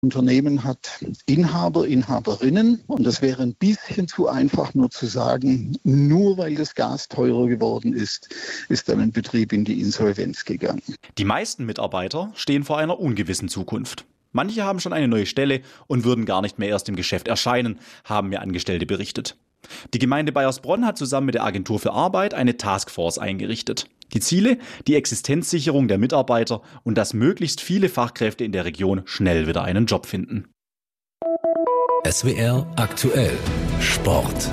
Unternehmen hat Inhaber, Inhaberinnen und das wäre ein bisschen zu einfach nur zu sagen, nur weil das Gas teurer geworden ist dann ein Betrieb in die Insolvenz gegangen. Die meisten Mitarbeiter stehen vor einer ungewissen Zukunft. Manche haben schon eine neue Stelle und würden gar nicht mehr erst im Geschäft erscheinen, haben mir Angestellte berichtet. Die Gemeinde Baiersbronn hat zusammen mit der Agentur für Arbeit eine Taskforce eingerichtet. Die Ziele: die Existenzsicherung der Mitarbeiter und dass möglichst viele Fachkräfte in der Region schnell wieder einen Job finden. SWR aktuell Sport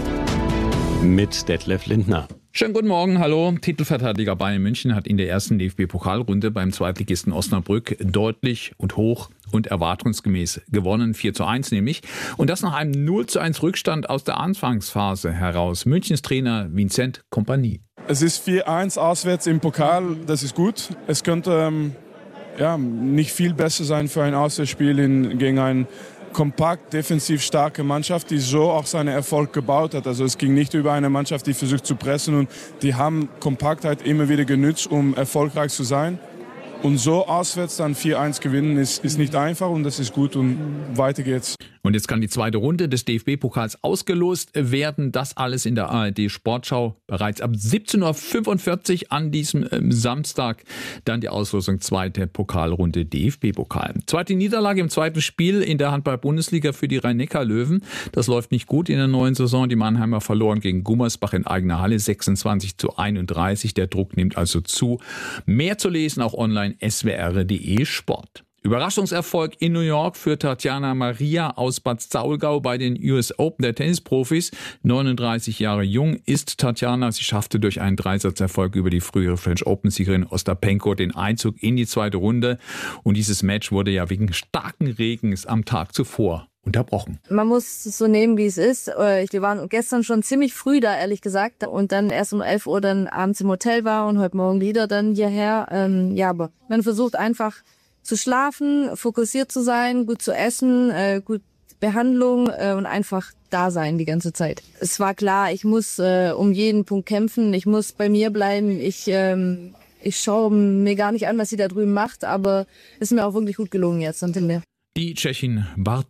mit Detlef Lindner. Schönen guten Morgen, hallo. Titelverteidiger Bayern München hat in der ersten DFB-Pokalrunde beim Zweitligisten Osnabrück deutlich und hoch und erwartungsgemäß gewonnen, 4:1 nämlich. Und das nach einem 0:1 Rückstand aus der Anfangsphase heraus. Münchens Trainer Vincent Kompany. Es ist 4:1 auswärts im Pokal, das ist gut. Es könnte nicht viel besser sein für ein Auswärtsspiel gegen ein kompakt, defensiv starke Mannschaft, die so auch seinen Erfolg gebaut hat. Also es ging nicht über eine Mannschaft, die versucht zu pressen und die haben Kompaktheit immer wieder genutzt, um erfolgreich zu sein. Und so auswärts dann 4:1 gewinnen ist nicht einfach und das ist gut und weiter geht's. Und jetzt kann die zweite Runde des DFB-Pokals ausgelost werden. Das alles in der ARD-Sportschau bereits ab 17:45 Uhr an diesem Samstag. Dann die Auslosung zweite Pokalrunde DFB-Pokal. Zweite Niederlage im zweiten Spiel in der Handball-Bundesliga für die Rhein-Neckar-Löwen. Das läuft nicht gut in der neuen Saison. Die Mannheimer verloren gegen Gummersbach in eigener Halle 26:31. Der Druck nimmt also zu. Mehr zu lesen auch online swr.de Sport. Überraschungserfolg in New York für Tatjana Maria aus Bad Saulgau bei den US Open der Tennisprofis. 39 Jahre jung ist Tatjana. Sie schaffte durch einen Dreisatzerfolg über die frühere French Open-Siegerin Ostapenko den Einzug in die zweite Runde. Und dieses Match wurde ja wegen starken Regens am Tag zuvor unterbrochen. Man muss es so nehmen, wie es ist. Wir waren gestern schon ziemlich früh da, ehrlich gesagt. Und dann erst um 11 Uhr dann abends im Hotel war und heute Morgen wieder dann hierher. Aber man versucht einfach zu schlafen, fokussiert zu sein, gut zu essen, gut Behandlung und einfach da sein die ganze Zeit. Es war klar, ich muss um jeden Punkt kämpfen, ich muss bei mir bleiben. Ich schaue mir gar nicht an, was sie da drüben macht, aber es ist mir auch wirklich gut gelungen jetzt am Ende. Die Tschechin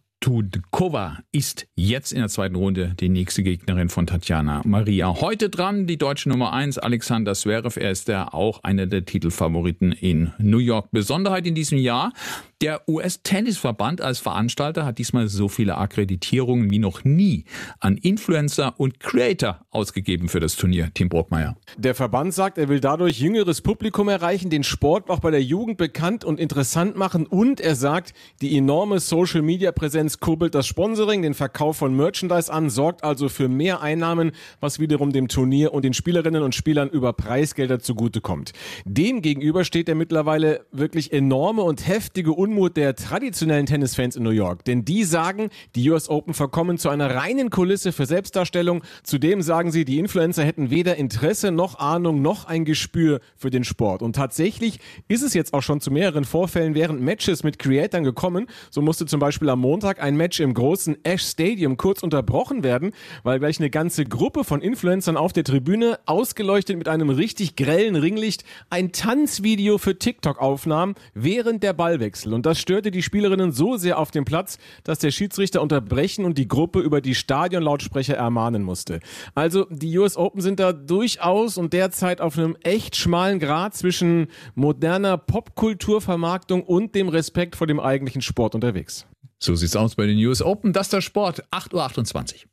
Bartuďková ist jetzt in der zweiten Runde die nächste Gegnerin von Tatjana Maria. Heute dran die deutsche Nummer 1, Alexander Zverev. Er ist ja auch einer der Titelfavoriten in New York. Besonderheit in diesem Jahr: der US-Tennisverband als Veranstalter hat diesmal so viele Akkreditierungen wie noch nie an Influencer und Creator ausgegeben für das Turnier. Tim Brockmeier. Der Verband sagt, er will dadurch jüngeres Publikum erreichen, den Sport auch bei der Jugend bekannt und interessant machen, und er sagt, die enorme Social-Media-Präsenz kurbelt das Sponsoring, den Verkauf von Merchandise an, sorgt also für mehr Einnahmen, was wiederum dem Turnier und den Spielerinnen und Spielern über Preisgelder zugutekommt. Dem gegenüber steht der mittlerweile wirklich enorme und heftige Unmut der traditionellen Tennisfans in New York. Denn die sagen, die US Open verkommen zu einer reinen Kulisse für Selbstdarstellung. Zudem sagen sie, die Influencer hätten weder Interesse noch Ahnung noch ein Gespür für den Sport. Und tatsächlich ist es jetzt auch schon zu mehreren Vorfällen während Matches mit Creatoren gekommen. So musste zum Beispiel am Montag ein Match im großen Ash Stadium kurz unterbrochen werden, weil gleich eine ganze Gruppe von Influencern auf der Tribüne, ausgeleuchtet mit einem richtig grellen Ringlicht, ein Tanzvideo für TikTok aufnahm während der Ballwechsel. Und das störte die Spielerinnen so sehr auf dem Platz, dass der Schiedsrichter unterbrechen und die Gruppe über die Stadionlautsprecher ermahnen musste. Also die US Open sind da durchaus und derzeit auf einem echt schmalen Grat zwischen moderner Popkulturvermarktung und dem Respekt vor dem eigentlichen Sport unterwegs. So sieht's aus bei den US Open. Das ist der Sport, 8:28 Uhr.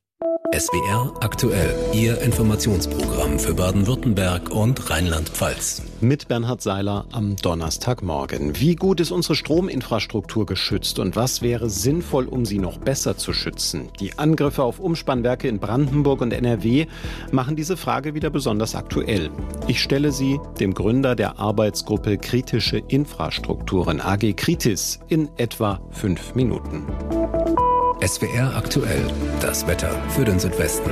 SWR aktuell, Ihr Informationsprogramm für Baden-Württemberg und Rheinland-Pfalz. Mit Bernhard Seiler am Donnerstagmorgen. Wie gut ist unsere Strominfrastruktur geschützt und was wäre sinnvoll, um sie noch besser zu schützen? Die Angriffe auf Umspannwerke in Brandenburg und NRW machen diese Frage wieder besonders aktuell. Ich stelle sie dem Gründer der Arbeitsgruppe Kritische Infrastrukturen AG Kritis in etwa 5 Minuten. SWR aktuell, das Wetter für den Südwesten.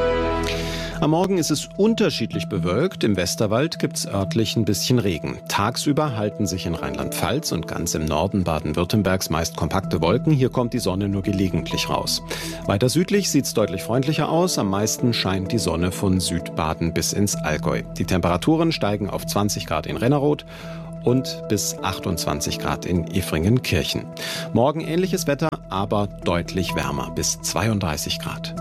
Am Morgen ist es unterschiedlich bewölkt. Im Westerwald gibt es örtlich ein bisschen Regen. Tagsüber halten sich in Rheinland-Pfalz und ganz im Norden Baden-Württembergs meist kompakte Wolken. Hier kommt die Sonne nur gelegentlich raus. Weiter südlich sieht es deutlich freundlicher aus. Am meisten scheint die Sonne von Südbaden bis ins Allgäu. Die Temperaturen steigen auf 20 Grad in Renneroth und bis 28 Grad in Efringen-Kirchen. Morgen ähnliches Wetter, aber deutlich wärmer, bis 32 Grad.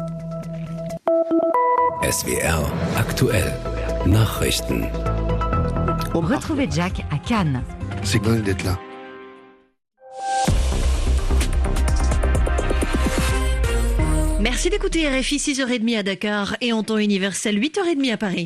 SWR aktuell. Nachrichten. Retrouvez Jack à Cannes. C'est bon d'être là. Merci d'écouter RFI, 6h30 à Dakar et en temps universel 8h30 à Paris.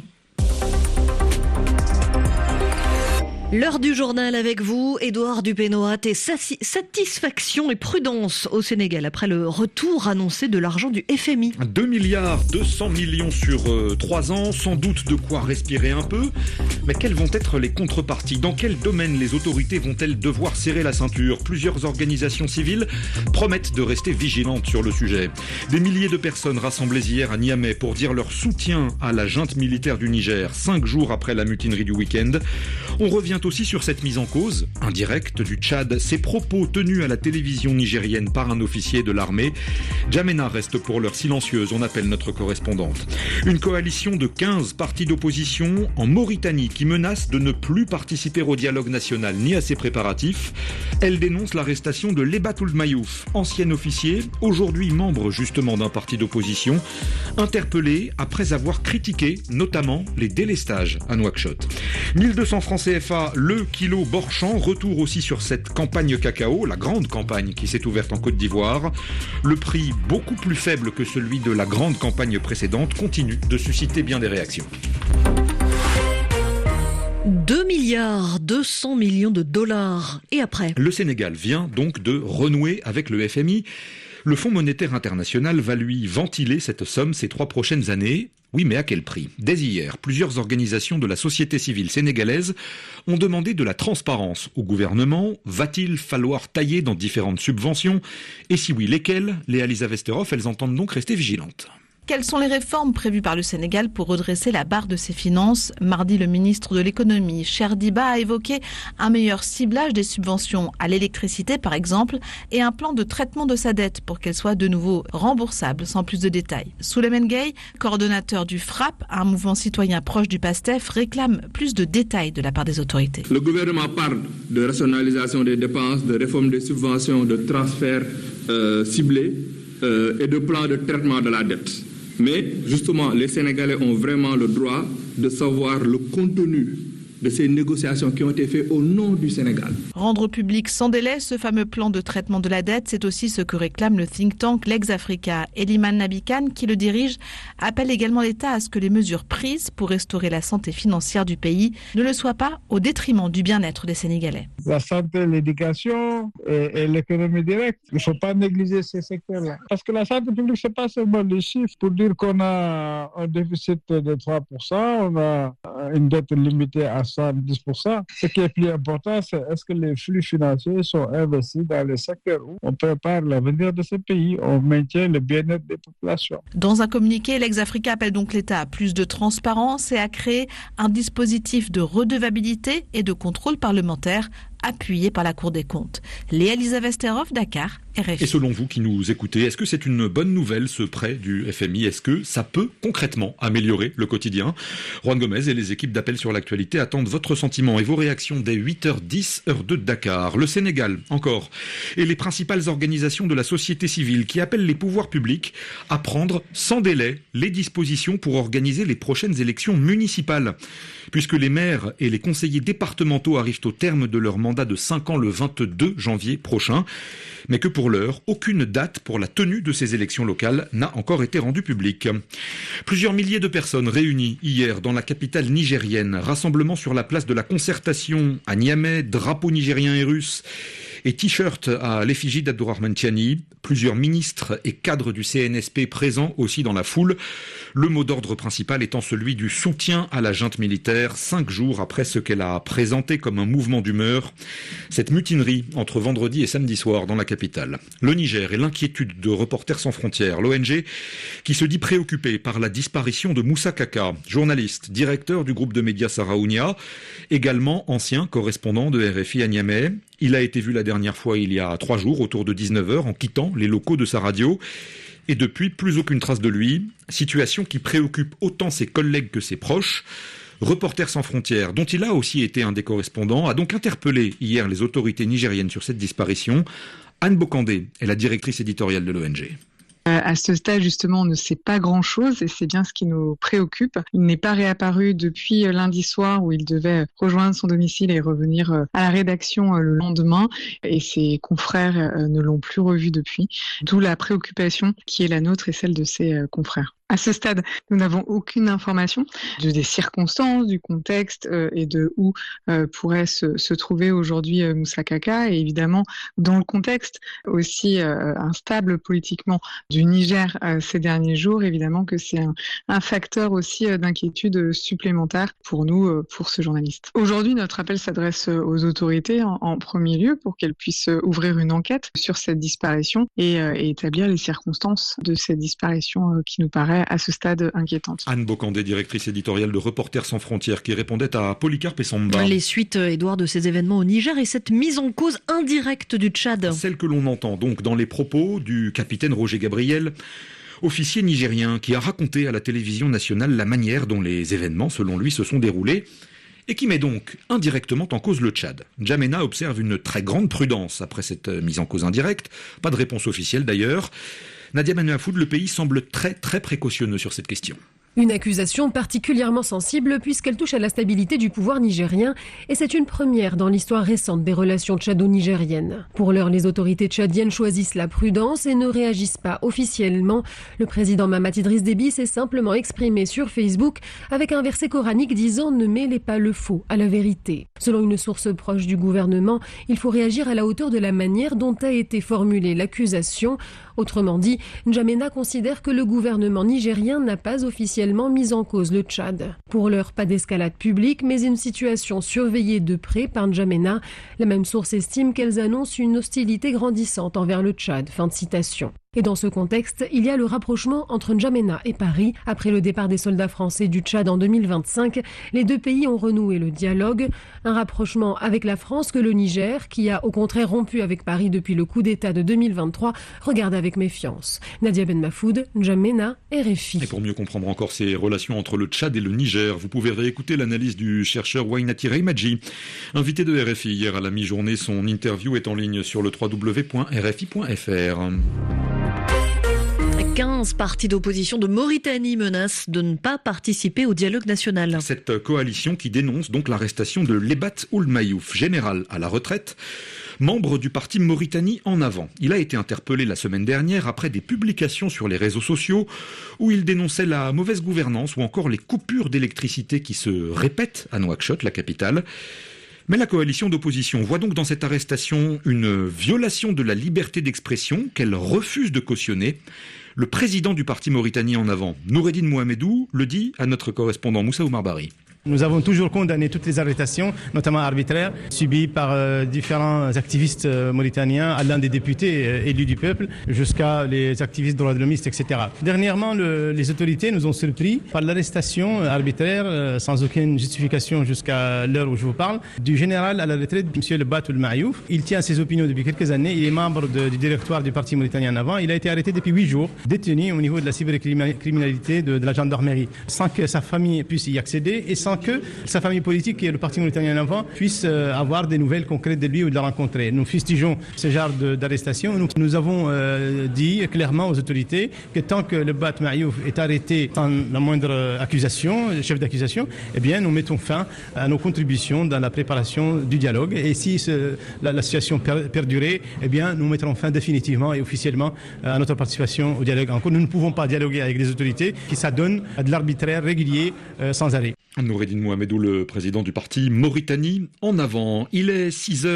L'heure du journal avec vous, Édouard Dupénoat, et satisfaction et prudence au Sénégal après le retour annoncé de l'argent du FMI. 2 milliards 200 millions sur 3 ans, sans doute de quoi respirer un peu. Mais quelles vont être les contreparties ? Dans quel domaine les autorités vont-elles devoir serrer la ceinture ? Plusieurs organisations civiles promettent de rester vigilantes sur le sujet. Des milliers de personnes rassemblées hier à Niamey pour dire leur soutien à la junte militaire du Niger, 5 jours après la mutinerie du week-end. On revient aussi sur cette mise en cause, indirecte, du Tchad, ses propos tenus à la télévision nigérienne par un officier de l'armée. Djamena reste pour l'heure silencieuse, on appelle notre correspondante. Une coalition de 15 partis d'opposition en Mauritanie qui menace de ne plus participer au dialogue national ni à ses préparatifs. Elle dénonce l'arrestation de Lebat Ould Mayouf, ancien officier, aujourd'hui membre justement d'un parti d'opposition, interpellé après avoir critiqué notamment les délestages à Nouakchott. 1200 francs CFA le kilo Borchamp, retour aussi sur cette campagne cacao, la grande campagne qui s'est ouverte en Côte d'Ivoire. Le prix, beaucoup plus faible que celui de la grande campagne précédente, continue de susciter bien des réactions. 2 milliards 200 millions de dollars. Et après ? Le Sénégal vient donc de renouer avec le FMI. Le Fonds monétaire international va lui ventiler cette somme ces 3 prochaines années. Oui, mais à quel prix ? Dès hier, plusieurs organisations de la société civile sénégalaise ont demandé de la transparence au gouvernement. Va-t-il falloir tailler dans différentes subventions ? Et si oui, lesquelles ? Léa Lisa Vesterhoff, elles entendent donc rester vigilantes. Quelles sont les réformes prévues par le Sénégal pour redresser la barre de ses finances ? Mardi, le ministre de l'économie, Cheikh Diba, a évoqué un meilleur ciblage des subventions à l'électricité, par exemple, et un plan de traitement de sa dette pour qu'elle soit de nouveau remboursable, sans plus de détails. Souleymane Gueye, coordonnateur du FRAPP, un mouvement citoyen proche du PASTEF, réclame plus de détails de la part des autorités. Le gouvernement parle de rationalisation des dépenses, de réforme des subventions, de transferts ciblés et de plans de traitement de la dette. Mais justement, les Sénégalais ont vraiment le droit de savoir le contenu de ces négociations qui ont été faites au nom du Sénégal. Rendre public sans délai ce fameux plan de traitement de la dette, c'est aussi ce que réclame le think tank Lex-Africa. Eliman Nabikan, qui le dirige, appelle également l'État à ce que les mesures prises pour restaurer la santé financière du pays ne le soient pas au détriment du bien-être des Sénégalais. La santé, l'éducation et l'économie directe, il ne faut pas négliger ces secteurs-là. Parce que la santé publique, ce n'est pas seulement des chiffres. Pour dire qu'on a un déficit de 3%, on a une dette limitée à 110%. Ce qui est plus important, c'est est-ce que les flux financiers sont investis dans les secteurs où on prépare l'avenir de ce pays, on maintient le bien-être des populations. Dans un communiqué, Lex-Africa appelle donc l'État à plus de transparence et à créer un dispositif de redevabilité et de contrôle parlementaire appuyé par la Cour des comptes. Léa Lisa Vesterhoff, Dakar, RFI. Et selon vous qui nous écoutez, est-ce que c'est une bonne nouvelle ce prêt du FMI ? Est-ce que ça peut concrètement améliorer le quotidien ? Juan Gomez et les équipes d'Appel sur l'actualité attendent votre sentiment et vos réactions dès 8h10 heure de Dakar. Le Sénégal, encore, et les principales organisations de la société civile qui appellent les pouvoirs publics à prendre sans délai les dispositions pour organiser les prochaines élections municipales. Puisque les maires et les conseillers départementaux arrivent au terme de leur mandat de 5 ans le 22 janvier prochain, mais que pour l'heure, aucune date pour la tenue de ces élections locales n'a encore été rendue publique. Plusieurs milliers de personnes réunies hier dans la capitale nigérienne, rassemblement sur la place de la Concertation à Niamey, drapeau nigérien et russe, et t-shirt à l'effigie d'Abdourahmane Tiani, plusieurs ministres et cadres du CNSP présents aussi dans la foule. Le mot d'ordre principal étant celui du soutien à la junte militaire, 5 jours après ce qu'elle a présenté comme un mouvement d'humeur, cette mutinerie entre vendredi et samedi soir dans la capitale. Le Niger et l'inquiétude de Reporters sans frontières, l'ONG, qui se dit préoccupée par la disparition de Moussa Kaka, journaliste, directeur du groupe de médias Sahraounia, également ancien correspondant de RFI à Niamey. Il a été vu la dernière fois il y a 3 jours, autour de 19h, en quittant les locaux de sa radio. Et depuis, plus aucune trace de lui. Situation qui préoccupe autant ses collègues que ses proches. Reporters sans frontières, dont il a aussi été un des correspondants, a donc interpellé hier les autorités nigériennes sur cette disparition. Anne Bokandé est la directrice éditoriale de l'ONG. À ce stade, justement, on ne sait pas grand-chose et c'est bien ce qui nous préoccupe. Il n'est pas réapparu depuis lundi soir où il devait rejoindre son domicile et revenir à la rédaction le lendemain et ses confrères ne l'ont plus revu depuis. D'où la préoccupation qui est la nôtre et celle de ses confrères. À ce stade, nous n'avons aucune information des circonstances, du contexte et de où pourrait se trouver aujourd'hui Moussa Kaka. Et évidemment, dans le contexte aussi instable politiquement du Niger ces derniers jours, évidemment que c'est un facteur aussi d'inquiétude supplémentaire pour nous, pour ce journaliste. Aujourd'hui, notre appel s'adresse aux autorités en premier lieu pour qu'elles puissent ouvrir une enquête sur cette disparition et établir les circonstances de cette disparition qui nous paraît à ce stade inquiétante. Anne Bokandé, directrice éditoriale de Reporters sans frontières, qui répondait à Polycarpe et Samba. Les suites, Édouard, de ces événements au Niger et cette mise en cause indirecte du Tchad. Celle que l'on entend donc dans les propos du capitaine Roger Gabriel, officier nigérien, qui a raconté à la télévision nationale la manière dont les événements, selon lui, se sont déroulés et qui met donc indirectement en cause le Tchad. N'Djamena observe une très grande prudence après cette mise en cause indirecte. Pas de réponse officielle d'ailleurs. Nadia Manuafoud, le pays semble très précautionneux sur cette question. Une accusation particulièrement sensible puisqu'elle touche à la stabilité du pouvoir nigérien et c'est une première dans l'histoire récente des relations tchado-nigériennes. Pour l'heure, les autorités tchadiennes choisissent la prudence et ne réagissent pas officiellement. Le président Mahamat Idriss Déby s'est simplement exprimé sur Facebook avec un verset coranique disant « Ne mêlez pas le faux à la vérité ». Selon une source proche du gouvernement, il faut réagir à la hauteur de la manière dont a été formulée l'accusation. Autrement dit, N'Djamena considère que le gouvernement nigérien n'a pas officiellement mis en cause le Tchad. Pour l'heure, pas d'escalade publique, mais une situation surveillée de près par N'Djamena. La même source estime qu'elles annoncent une hostilité grandissante envers le Tchad. Fin de citation. Et dans ce contexte, il y a le rapprochement entre N'Djamena et Paris. Après le départ des soldats français du Tchad en 2025, les deux pays ont renoué le dialogue. Un rapprochement avec la France que le Niger, qui a au contraire rompu avec Paris depuis le coup d'État de 2023, regarde avec méfiance. Nadia Ben Mafoud, N'Djamena, RFI. Et pour mieux comprendre encore ces relations entre le Tchad et le Niger, vous pouvez réécouter l'analyse du chercheur Wainati Reimadji, invité de RFI hier à la mi-journée. Son interview est en ligne sur le www.rfi.fr. 15 partis d'opposition de Mauritanie menacent de ne pas participer au dialogue national. Cette coalition qui dénonce donc l'arrestation de Lebat Ould Mayouf, général à la retraite, membre du parti Mauritanie en avant. Il a été interpellé la semaine dernière après des publications sur les réseaux sociaux où il dénonçait la mauvaise gouvernance ou encore les coupures d'électricité qui se répètent à Nouakchott, la capitale. Mais la coalition d'opposition voit donc dans cette arrestation une violation de la liberté d'expression qu'elle refuse de cautionner. Le président du parti Mauritanie en avant, Noureddine Mohamedou, le dit à notre correspondant Moussa Oumar Bari. Nous avons toujours condamné toutes les arrestations, notamment arbitraires, subies par différents activistes mauritaniens, allant des députés élus du peuple jusqu'à les activistes droits de l'homme, etc. Dernièrement, les autorités nous ont surpris par l'arrestation arbitraire, sans aucune justification jusqu'à l'heure où je vous parle, du général à la retraite, M. Lebat Ould Mayouf. Il tient ses opinions depuis quelques années, il est membre du directoire du parti Mauritanien en avant. Il a été arrêté depuis 8 jours, détenu au niveau de la cybercriminalité de la gendarmerie, sans que sa famille puisse y accéder et sans que sa famille politique et le parti Mauritanien en avant puissent avoir des nouvelles concrètes de lui ou de la rencontrer. Nous fustigeons ce genre d'arrestation. Nous avons dit clairement aux autorités que tant que Lebat Mayouf est arrêté sans la moindre accusation, chef d'accusation, eh bien nous mettons fin à nos contributions dans la préparation du dialogue. Et si la situation perdurait, eh bien nous mettrons fin définitivement et officiellement à notre participation au dialogue. Encore, nous ne pouvons pas dialoguer avec les autorités qui s'adonnent à de l'arbitraire régulier sans arrêt. Noureddine Mohamedou, le président du parti Mauritanie en avant. Il est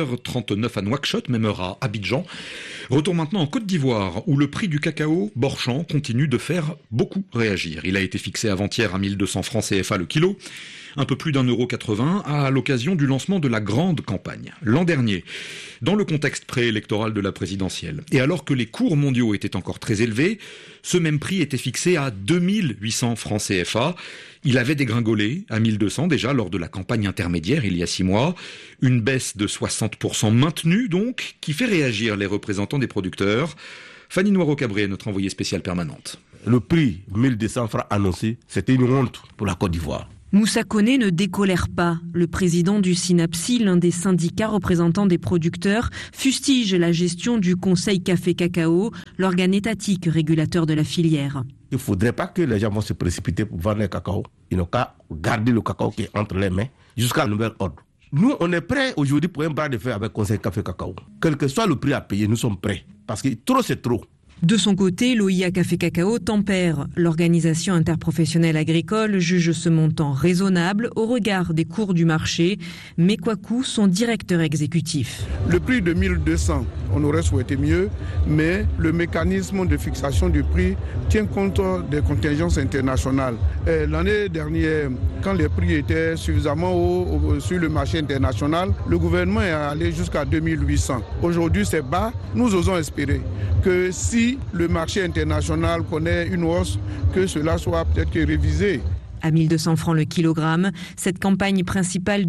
6h39 à Nouakchott, même heure à Abidjan. Retour maintenant en Côte d'Ivoire, où le prix du cacao Borchamp continue de faire beaucoup réagir. Il a été fixé avant-hier à 1200 francs CFA le kilo, un peu plus d'1,80 € à l'occasion du lancement de la grande campagne. L'an dernier, dans le contexte préélectoral de la présidentielle, et alors que les cours mondiaux étaient encore très élevés, ce même prix était fixé à 2800 francs CFA. Il avait dégringolé à 1200 déjà lors de la campagne intermédiaire il y a 6 mois. Une baisse de 60% maintenue donc, qui fait réagir les représentants des producteurs. Fanny Noiro-Cabré est notre envoyée spéciale permanente. Le prix 1200 francs annoncé, c'était une honte pour la Côte d'Ivoire. Moussa Koné ne décolère pas. Le président du SYNAPSI, l'un des syndicats représentants des producteurs, fustige la gestion du Conseil Café-Cacao, l'organe étatique régulateur de la filière. Il ne faudrait pas que les gens vont se précipiter pour vendre le cacao. Ils n'ont qu'à garder le cacao qui est entre les mains jusqu'à nouvel ordre. Nous, on est prêts aujourd'hui pour un bras de fer avec Conseil Café-Cacao. Quel que soit le prix à payer, nous sommes prêts. Parce que trop, c'est trop. De son côté, l'OIA Café-Cacao tempère. L'organisation interprofessionnelle agricole juge ce montant raisonnable au regard des cours du marché. Mekwaku, son directeur exécutif. Le prix de 1200, on aurait souhaité mieux, mais le mécanisme de fixation du prix tient compte des contingences internationales. L'année dernière, quand les prix étaient suffisamment hauts sur le marché international, le gouvernement est allé jusqu'à 2800. Aujourd'hui, c'est bas. Nous osons espérer que si le marché international connaît une hausse, que cela soit peut-être révisé. À 1200 francs le kilogramme, cette campagne principale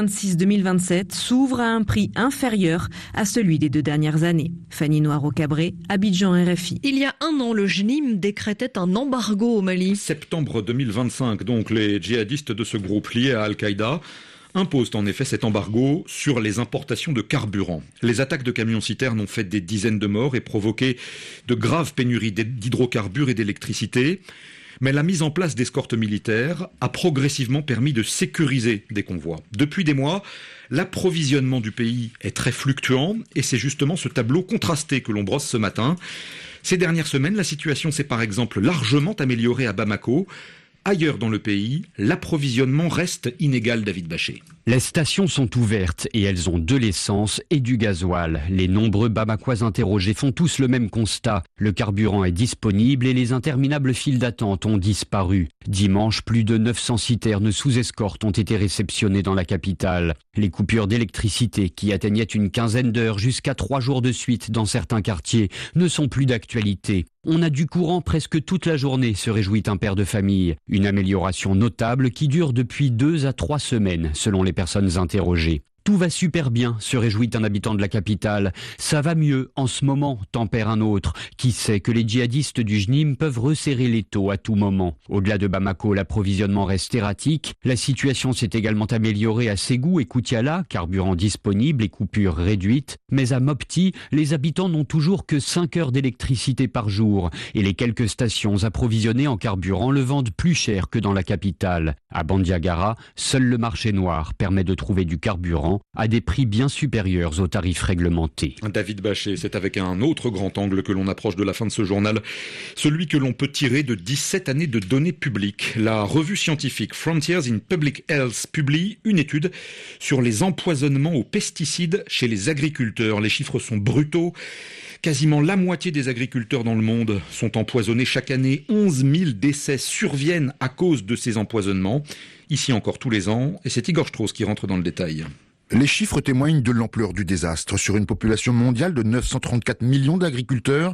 2026-2027 s'ouvre à un prix inférieur à celui des 2 dernières années. Fanny Noiro-Cabré, Abidjan, RFI. Il y a un an, le JNIM décrétait un embargo au Mali. Septembre 2025, donc les djihadistes de ce groupe lié à Al-Qaïda imposent en effet cet embargo sur les importations de carburant. Les attaques de camions-citernes ont fait des dizaines de morts et provoqué de graves pénuries d'hydrocarbures et d'électricité. Mais la mise en place d'escortes militaires a progressivement permis de sécuriser des convois. Depuis des mois, l'approvisionnement du pays est très fluctuant et c'est justement ce tableau contrasté que l'on brosse ce matin. Ces dernières semaines, la situation s'est par exemple largement améliorée à Bamako. Ailleurs dans le pays, l'approvisionnement reste inégal, David Bachet. Les stations sont ouvertes et elles ont de l'essence et du gasoil. Les nombreux Bamakois interrogés font tous le même constat. Le carburant est disponible et les interminables files d'attente ont disparu. Dimanche, plus de 900 citernes sous escorte ont été réceptionnées dans la capitale. Les coupures d'électricité, qui atteignaient une quinzaine d'heures jusqu'à 3 jours de suite dans certains quartiers, ne sont plus d'actualité. On a du courant presque toute la journée, se réjouit un père de famille. Une amélioration notable qui dure depuis 2 à 3 semaines, selon les personnes interrogées. Tout va super bien, se réjouit un habitant de la capitale. Ça va mieux en ce moment, tempère un autre, qui sait que les djihadistes du JNIM peuvent resserrer les taux à tout moment. Au-delà de Bamako, l'approvisionnement reste erratique. La situation s'est également améliorée à Ségou et Koutiala, carburant disponible et coupures réduites. Mais à Mopti, les habitants n'ont toujours que 5 heures d'électricité par jour. Et les quelques stations approvisionnées en carburant le vendent plus cher que dans la capitale. À Bandiagara, seul le marché noir permet de trouver du carburant à des prix bien supérieurs aux tarifs réglementés. David Bachet, c'est avec un autre grand angle que l'on approche de la fin de ce journal, celui que l'on peut tirer de 17 années de données publiques. La revue scientifique Frontiers in Public Health publie une étude sur les empoisonnements aux pesticides chez les agriculteurs. Les chiffres sont brutaux. Quasiment la moitié des agriculteurs dans le monde sont empoisonnés chaque année. 11 000 décès surviennent à cause de ces empoisonnements. Ici encore tous les ans. Et c'est Igor Strauss qui rentre dans le détail. Les chiffres témoignent de l'ampleur du désastre. Sur une population mondiale de 934 millions d'agriculteurs,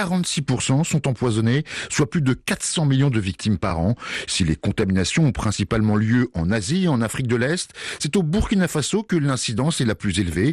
46% sont empoisonnés, soit plus de 400 millions de victimes par an. Si les contaminations ont principalement lieu en Asie et en Afrique de l'Est, c'est au Burkina Faso que l'incidence est la plus élevée.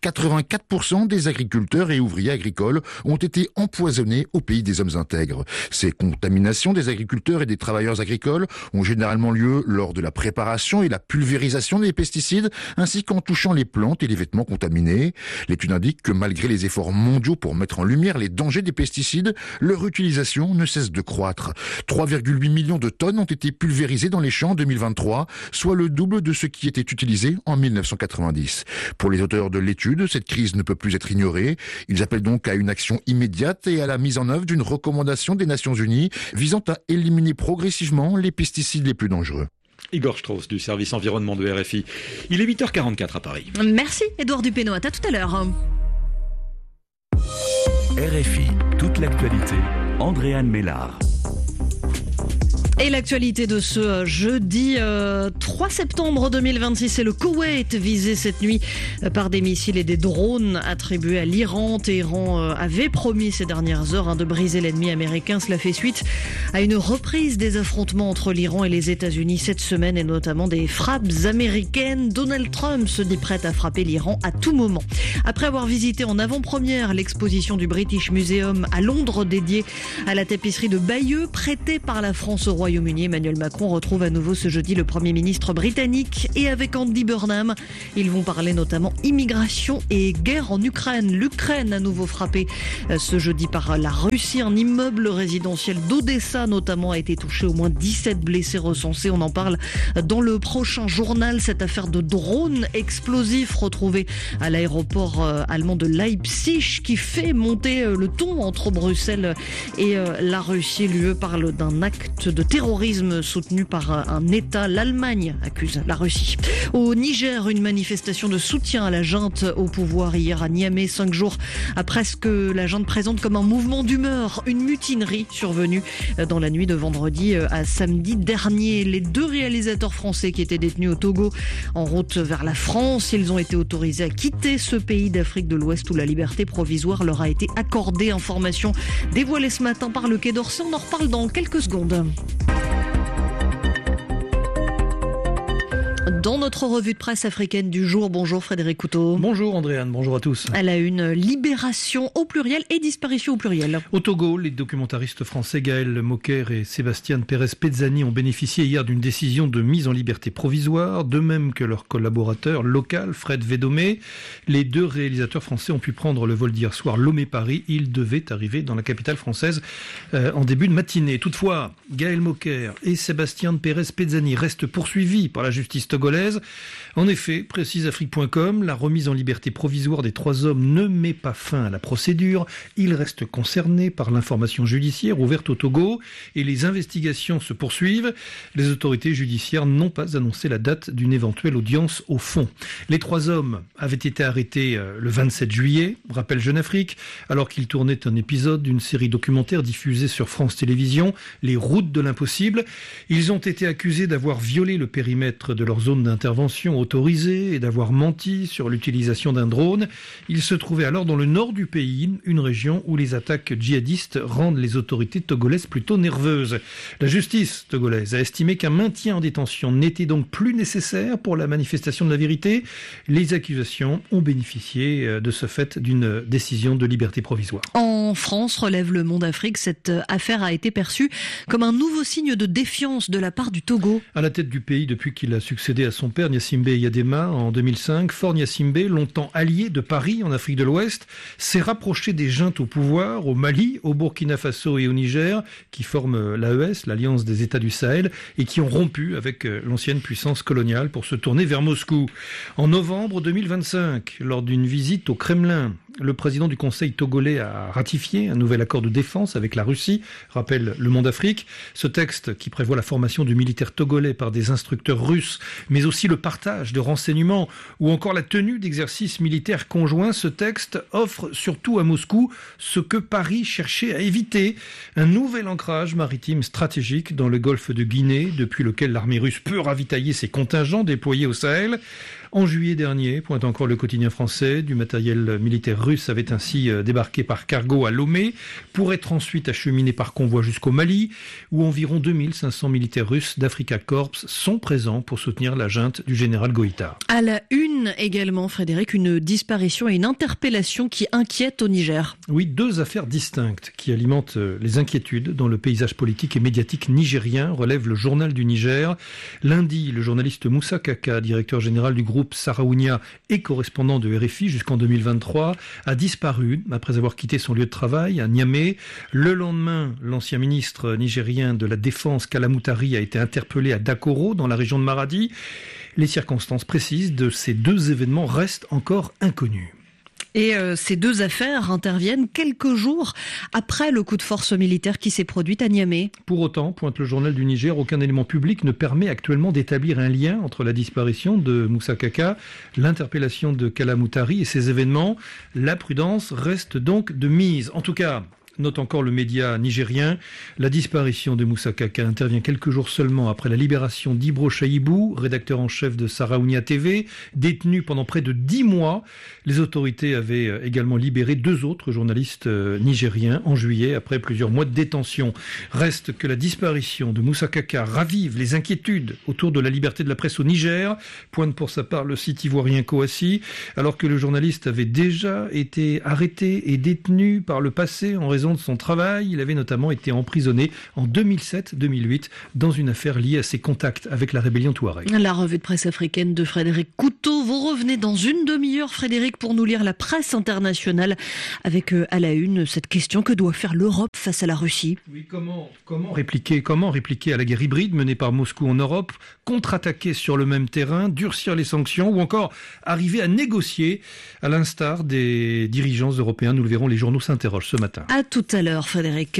84% des agriculteurs et ouvriers agricoles ont été empoisonnés au pays des hommes intègres. Ces contaminations des agriculteurs et des travailleurs agricoles ont généralement lieu lors de la préparation et la pulvérisation des pesticides, ainsi qu'en touchant les plantes et les vêtements contaminés. L'étude indique que malgré les efforts mondiaux pour mettre en lumière les dangers des pesticides, leur utilisation ne cesse de croître. 3,8 millions de tonnes ont été pulvérisées dans les champs en 2023, soit le double de ce qui était utilisé en 1990. Pour les auteurs de l'étude, cette crise ne peut plus être ignorée. Ils appellent donc à une action immédiate et à la mise en œuvre d'une recommandation des Nations Unies visant à éliminer progressivement les pesticides les plus dangereux. Igor Strauss du service environnement de RFI. Il est 8h44 à Paris. Merci Édouard Dupénoat, à tout à l'heure. RFI, toute l'actualité, Andréane Mélard. Et l'actualité de ce jeudi 3 septembre 2026, c'est le Koweït visé cette nuit par des missiles et des drones attribués à l'Iran. Téhéran avait promis ces dernières heures de briser l'ennemi américain. Cela fait suite à une reprise des affrontements entre l'Iran et les États-Unis cette semaine et notamment des frappes américaines. Donald Trump se dit prêt à frapper l'Iran à tout moment. Après avoir visité en avant-première l'exposition du British Museum à Londres dédiée à la tapisserie de Bayeux prêtée par la France au roi Royaume-Uni, Emmanuel Macron retrouve à nouveau ce jeudi le Premier ministre britannique et avec Andy Burnham. Ils vont parler notamment immigration et guerre en Ukraine. L'Ukraine à nouveau frappée ce jeudi par la Russie. Un immeuble résidentiel d'Odessa notamment a été touché. Au moins 17 blessés recensés. On en parle dans le prochain journal. Cette affaire de drone explosif retrouvé à l'aéroport allemand de Leipzig qui fait monter le ton entre Bruxelles et la Russie. L'UE parle d'un acte de terrorisme soutenu par un État. L'Allemagne accuse la Russie. Au Niger, une manifestation de soutien à la junte au pouvoir hier à Niamey, 5 jours après ce que la junte présente comme un mouvement d'humeur, une mutinerie survenue dans la nuit de vendredi à samedi dernier. Les 2 réalisateurs français qui étaient détenus au Togo en route vers la France, ils ont été autorisés à quitter ce pays d'Afrique de l'Ouest où la liberté provisoire leur a été accordée. Information dévoilée ce matin par le Quai d'Orsay. On en reparle dans quelques secondes. Dans notre revue de presse africaine du jour, bonjour Frédéric Couteau. Bonjour Andréane, bonjour à tous. À la une, libération au pluriel et disparition au pluriel. Au Togo, les documentaristes français Gaël Moker et Sébastien Pérez-Pezzani ont bénéficié hier d'une décision de mise en liberté provisoire, de même que leur collaborateur local, Fred Védomé. Les 2 réalisateurs français ont pu prendre le vol d'hier soir Lomé-Paris. Ils devaient arriver dans la capitale française en début de matinée. Toutefois, Gaël Moker et Sébastien Pérez-Pezzani restent poursuivis par la justice togolaise. En effet, précise Afrique.com, la remise en liberté provisoire des 3 hommes ne met pas fin à la procédure. Ils restent concernés par l'information judiciaire ouverte au Togo et les investigations se poursuivent. Les autorités judiciaires n'ont pas annoncé la date d'une éventuelle audience au fond. Les 3 hommes avaient été arrêtés le 27 juillet, rappelle Jeune Afrique, alors qu'ils tournaient un épisode d'une série documentaire diffusée sur France Télévisions, Les Routes de l'Impossible. Ils ont été accusés d'avoir violé le périmètre de leur zone d'intervention autorisée et d'avoir menti sur l'utilisation d'un drone. Ils se trouvaient alors dans le nord du pays, une région où les attaques djihadistes rendent les autorités togolaises plutôt nerveuses. La justice togolaise a estimé qu'un maintien en détention n'était donc plus nécessaire pour la manifestation de la vérité. Les accusations ont bénéficié de ce fait d'une décision de liberté provisoire. En France, relève Le Monde Afrique, cette affaire a été perçue comme un nouveau signe de défiance de la part du Togo. À la tête du pays depuis qu'il a succédé à son père Gnassingbé Eyadema en 2005, Faure Gnassingbé, longtemps allié de Paris en Afrique de l'Ouest, s'est rapproché des juntes au pouvoir au Mali, au Burkina Faso et au Niger, qui forment l'AES, l'Alliance des États du Sahel, et qui ont rompu avec l'ancienne puissance coloniale pour se tourner vers Moscou. En novembre 2025, lors d'une visite au Kremlin, le président du Conseil togolais a ratifié un nouvel accord de défense avec la Russie, rappelle Le Monde Afrique. Ce texte, qui prévoit la formation de militaires togolais par des instructeurs russes, mais aussi le partage de renseignements ou encore la tenue d'exercices militaires conjoints, ce texte offre surtout à Moscou ce que Paris cherchait à éviter, un nouvel ancrage maritime stratégique dans le golfe de Guinée, depuis lequel l'armée russe peut ravitailler ses contingents déployés au Sahel. En juillet dernier, pointe encore le quotidien français, du matériel militaire russe avait ainsi débarqué par cargo à Lomé pour être ensuite acheminé par convoi jusqu'au Mali, où environ 2500 militaires russes d'Africa Corps sont présents pour soutenir la junte du général Goïta. À la une également, Frédéric, une disparition et une interpellation qui inquiètent au Niger. Oui, 2 affaires distinctes qui alimentent les inquiétudes dans le paysage politique et médiatique nigérien, relève le journal du Niger. Lundi, le journaliste Moussa Kaka, directeur général du groupe Saraounia et correspondant de RFI jusqu'en 2023, a disparu après avoir quitté son lieu de travail à Niamey. Le lendemain, l'ancien ministre nigérien de la Défense, Kala Moutari, a été interpellé à Dakoro, dans la région de Maradi. Les circonstances précises de ces 2 événements restent encore inconnues. Et ces 2 affaires interviennent quelques jours après le coup de force militaire qui s'est produit à Niamey. Pour autant, pointe le journal du Niger, aucun élément public ne permet actuellement d'établir un lien entre la disparition de Moussa Kaka, l'interpellation de Kala Moutari et ces événements. La prudence reste donc de mise. En tout cas, note encore le média nigérien, la disparition de Moussa Kaka intervient quelques jours seulement après la libération d'Ibro Chaïbou, rédacteur en chef de Saraounia TV, détenu pendant près de 10 mois. Les autorités avaient également libéré 2 autres journalistes nigériens en juillet après plusieurs mois de détention. Reste que la disparition de Moussa Kaka ravive les inquiétudes autour de la liberté de la presse au Niger, pointe pour sa part le site ivoirien Koassi, alors que le journaliste avait déjà été arrêté et détenu par le passé en raison raison de son travail. Il avait notamment été emprisonné en 2007-2008 dans une affaire liée à ses contacts avec la rébellion Touareg. La revue de presse africaine de Frédéric Couteau. Vous revenez dans une demi-heure, Frédéric, pour nous lire la presse internationale avec à la une cette question: que doit faire l'Europe face à la Russie? Oui, comment répliquer à la guerre hybride menée par Moscou en Europe, contre-attaquer sur le même terrain, durcir les sanctions ou encore arriver à négocier à l'instar des dirigeants européens? Nous le verrons, les journaux s'interrogent ce matin. À tout à l'heure, Frédéric.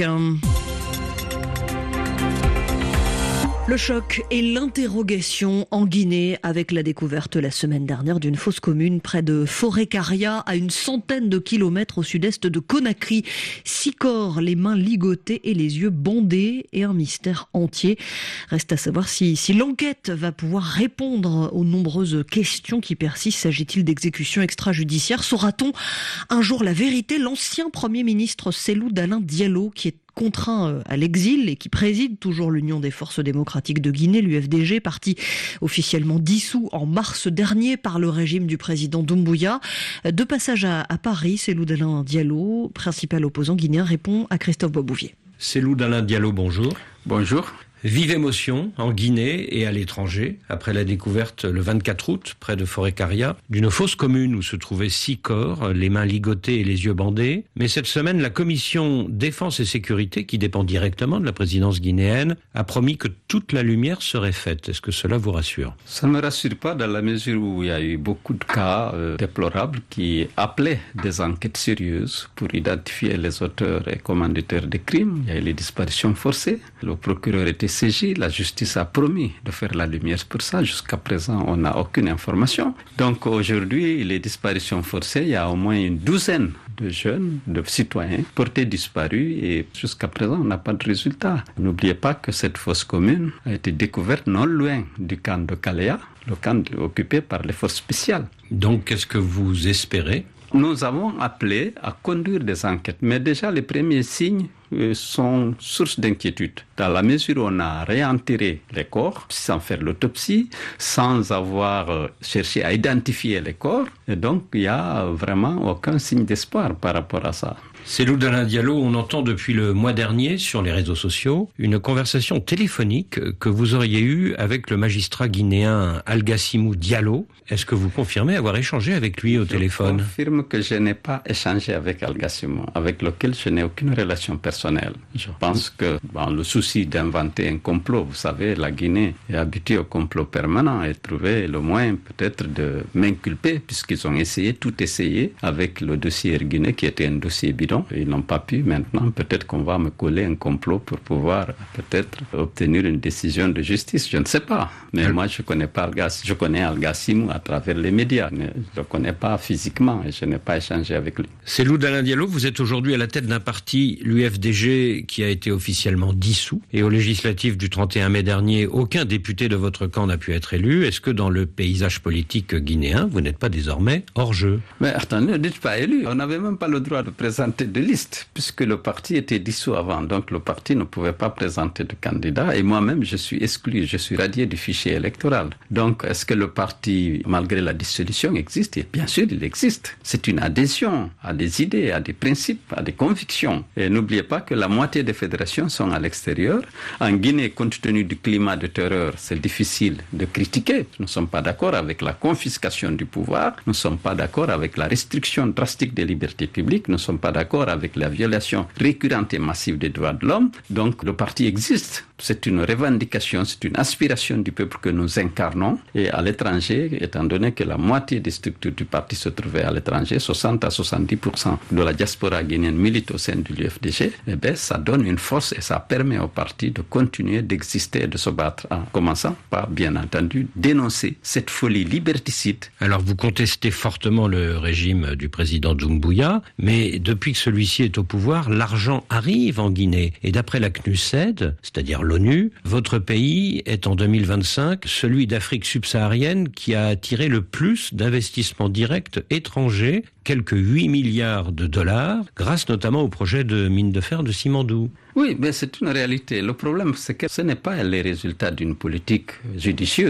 Le choc et l'interrogation en Guinée avec la découverte la semaine dernière d'une fosse commune près de Forêt-Karia, à une centaine de kilomètres au sud-est de Conakry. 6 corps, les mains ligotées et les yeux bandés, et un mystère entier. Reste à savoir si l'enquête va pouvoir répondre aux nombreuses questions qui persistent. S'agit-il d'exécutions extrajudiciaires? Saura-t-on un jour la vérité? L'ancien Premier ministre Cellou Dalein Diallo, qui est contraint à l'exil et qui préside toujours l'Union des forces démocratiques de Guinée, l'UFDG, parti officiellement dissous en mars dernier par le régime du président Doumbouya. De passage à Paris, Cellou Dalein Diallo, principal opposant guinéen, répond à Christophe Boisbouvier. Cellou Dalein Diallo, bonjour. Bonjour. Vive émotion en Guinée et à l'étranger, après la découverte le 24 août, près de Forêt-Karia, d'une fosse commune où se trouvaient 6 corps, les mains ligotées et les yeux bandés. Mais cette semaine, la commission Défense et Sécurité, qui dépend directement de la présidence guinéenne, a promis que toute la lumière serait faite. Est-ce que cela vous rassure? Ça ne me rassure pas, dans la mesure où il y a eu beaucoup de cas déplorables qui appelaient des enquêtes sérieuses pour identifier les auteurs et commanditaires des crimes. Il y a eu les disparitions forcées. Le procureur était saisi, la justice a promis de faire la lumière pour ça. Jusqu'à présent, on n'a aucune information. Donc aujourd'hui, les disparitions forcées, il y a au moins une douzaine de jeunes, de citoyens portés disparus, et jusqu'à présent, on n'a pas de résultat. N'oubliez pas que cette fosse commune a été découverte non loin du camp de Kalea, le camp occupé par les forces spéciales. Donc, qu'est-ce que vous espérez? Nous avons appelé à conduire des enquêtes, mais déjà les premiers signes sont source d'inquiétude. Dans la mesure où on a réenterré les corps sans faire l'autopsie, sans avoir cherché à identifier les corps, et donc il n'y a vraiment aucun signe d'espoir par rapport à ça. Cellou Dalein Diallo, on entend depuis le mois dernier sur les réseaux sociaux une conversation téléphonique que vous auriez eue avec le magistrat guinéen Algassimou Diallo. Est-ce que vous confirmez avoir échangé avec lui au téléphone? Je confirme que je n'ai pas échangé avec Algassimou, avec lequel je n'ai aucune relation personnelle. Je pense que dans le souci d'inventer un complot, vous savez, la Guinée est habituée au complot permanent et trouver le moyen peut-être de m'inculper, puisqu'ils ont tout essayé avec le dossier Guinée qui était un dossier bidon. Ils n'ont pas pu. Maintenant, peut-être qu'on va me coller un complot pour pouvoir peut-être obtenir une décision de justice. Je ne sais pas. Mais moi, je connais pas je connais Algassimou à travers les médias, mais je ne le connais pas physiquement et je n'ai pas échangé avec lui. Cellou Dalein Diallo, vous êtes aujourd'hui à la tête d'un parti, l'UFDG, qui a été officiellement dissous. Et aux législatives du 31 mai dernier, aucun député de votre camp n'a pu être élu. Est-ce que dans le paysage politique guinéen, vous n'êtes pas désormais hors jeu? Mais attendez, ne dites pas élu. On n'avait même pas le droit de présenter de liste, puisque le parti était dissous avant. Donc le parti ne pouvait pas présenter de candidat. Et moi-même, je suis exclu, je suis radié du fichier électoral. Donc, est-ce que le parti, malgré la dissolution, existe? Et bien sûr, il existe. C'est une adhésion à des idées, à des principes, à des convictions. Et n'oubliez pas que la moitié des fédérations sont à l'extérieur. En Guinée, compte tenu du climat de terreur, c'est difficile de critiquer. Nous ne sommes pas d'accord avec la confiscation du pouvoir. Nous ne sommes pas d'accord avec la restriction drastique des libertés publiques. Nous ne sommes pas d'accord avec la violation récurrente et massive des droits de l'homme. Donc le parti existe. C'est une revendication, c'est une aspiration du peuple que nous incarnons. Et à l'étranger, étant donné que la moitié des structures du parti se trouvaient à l'étranger, 60 à 70% de la diaspora guinéenne milite au sein de l'UFDG, eh bien, ça donne une force et ça permet au parti de continuer d'exister et de se battre, en commençant par, bien entendu, dénoncer cette folie liberticide. Alors vous contestez fortement le régime du président Doumbouya, mais depuis que celui-ci est au pouvoir, l'argent arrive en Guinée. Et d'après la CNUSED, c'est-à-dire l'ONU, votre pays est en 2025 celui d'Afrique subsaharienne qui a attiré le plus d'investissements directs étrangers, quelques 8 milliards de dollars, grâce notamment au projet de mine de fer de Simandou. Oui, mais c'est une réalité. Le problème, c'est que ce n'est pas les résultats d'une politique judicieuse.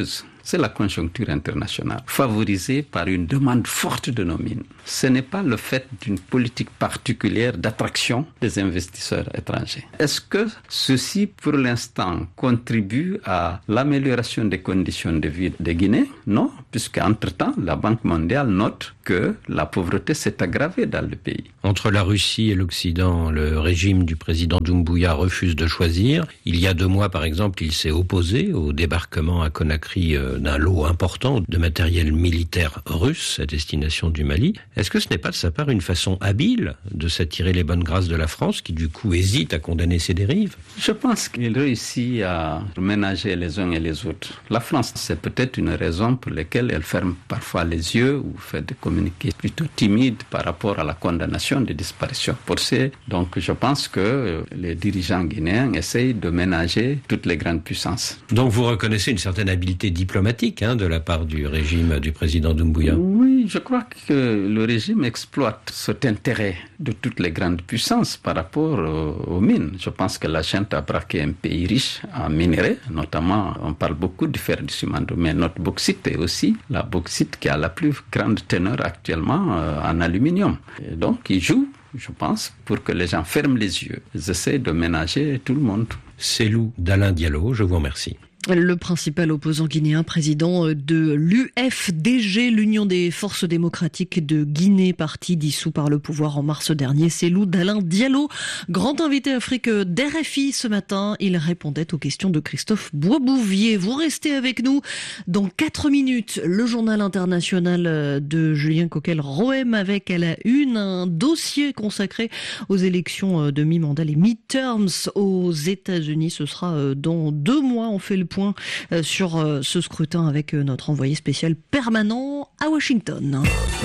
c'est la conjoncture internationale, favorisée par une demande forte de nos mines. Ce n'est pas le fait d'une politique particulière d'attraction des investisseurs étrangers. Est-ce que ceci, pour l'instant, contribue à l'amélioration des conditions de vie des Guinéens? Non, puisque entre-temps, la Banque mondiale note que la pauvreté s'est aggravée dans le pays. Entre la Russie et l'Occident, le régime du président Doumbouya refuse de choisir. Il y a 2 mois, par exemple, il s'est opposé au débarquement à Conakry d'un lot important de matériel militaire russe à destination du Mali. Est-ce que ce n'est pas de sa part une façon habile de s'attirer les bonnes grâces de la France, qui du coup hésite à condamner ces dérives? Je pense qu'il réussit à ménager les uns et les autres. La France, c'est peut-être une raison pour laquelle elle ferme parfois les yeux ou fait des communiqués plutôt timides par rapport à la condamnation des disparitions forcées. Donc je pense que les dirigeants guinéens essayent de ménager toutes les grandes puissances. Donc vous reconnaissez une certaine habileté diplomatique de la part du régime du président Doumbouya? Oui, je crois que le régime exploite cet intérêt de toutes les grandes puissances par rapport aux mines. Je pense que la Junte a braqué un pays riche en minerais, notamment, on parle beaucoup du fer du Simandou, mais notre bauxite est aussi la bauxite qui a la plus grande teneur actuellement en aluminium. Et donc, ils jouent, je pense, pour que les gens ferment les yeux. Ils essaient de ménager tout le monde. Cellou d'Alain Diallo, je vous remercie. Le principal opposant guinéen, président de l'UFDG, l'Union des Forces Démocratiques de Guinée, parti dissous par le pouvoir en mars dernier, Cellou d'Alain Diallo, grand invité Afrique d'RFI ce matin. Il répondait aux questions de Christophe Boisbouvier. Vous restez avec nous. Dans 4 minutes, le journal international de Julien Coquel-Rohem avec à la une un dossier consacré aux élections de mi-mandat, les midterms aux États-Unis. Ce sera dans 2 mois. On fait le point sur ce scrutin avec notre envoyé spécial permanent à Washington.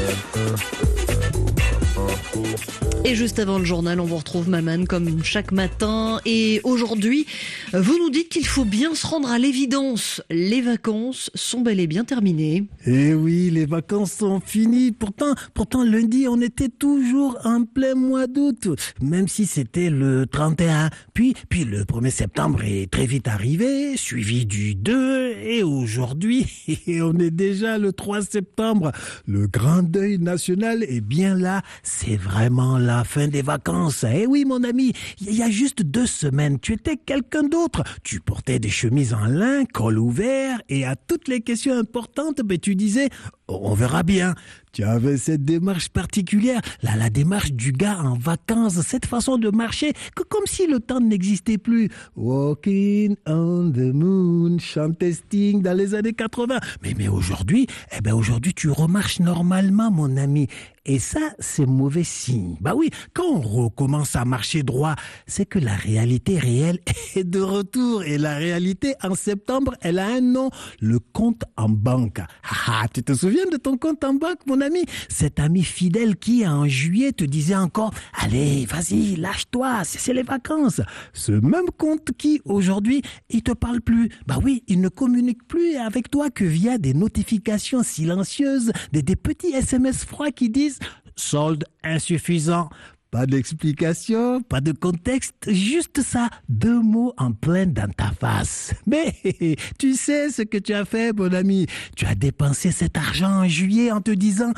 Et juste avant le journal, on vous retrouve Maman comme chaque matin. Et aujourd'hui, vous nous dites qu'il faut bien se rendre à l'évidence. Les vacances sont bel et bien terminées. Eh oui, les vacances sont finies. Pourtant, lundi, on était toujours en plein mois d'août. Même si c'était le 31. Puis le 1er septembre est très vite arrivé, suivi du 2. Et aujourd'hui, on est déjà le 3 septembre. Le grand deuil national est bien là. C'est vraiment la fin des vacances. Eh oui, mon ami, il y a juste 2 semaines, tu étais quelqu'un d'autre. Tu portais des chemises en lin, col ouvert, et à toutes les questions importantes, tu disais « on verra bien ». Tu avais cette démarche particulière, la démarche du gars en vacances, cette façon de marcher, comme si le temps n'existait plus. Walking on the moon, chantait Sting dans les années 80. Mais aujourd'hui, aujourd'hui tu remarches normalement, mon ami. Et ça, c'est mauvais signe. Bah oui, quand on recommence à marcher droit, c'est que la réalité réelle est de retour. Et la réalité, en septembre, elle a un nom, le compte en banque. Ah, tu te souviens de ton compte en banque, mon ami? Cet ami fidèle qui, en juillet, te disait encore « Allez, vas-y, lâche-toi, c'est les vacances ». Ce même compte qui, aujourd'hui, il te parle plus. Bah oui, il ne communique plus avec toi que via des notifications silencieuses, des petits SMS froids qui disent « Solde insuffisant ». Pas d'explication, pas de contexte, juste ça, 2 mots en plein dans ta face. Mais tu sais ce que tu as fait, mon ami. Tu as dépensé cet argent en juillet en te disant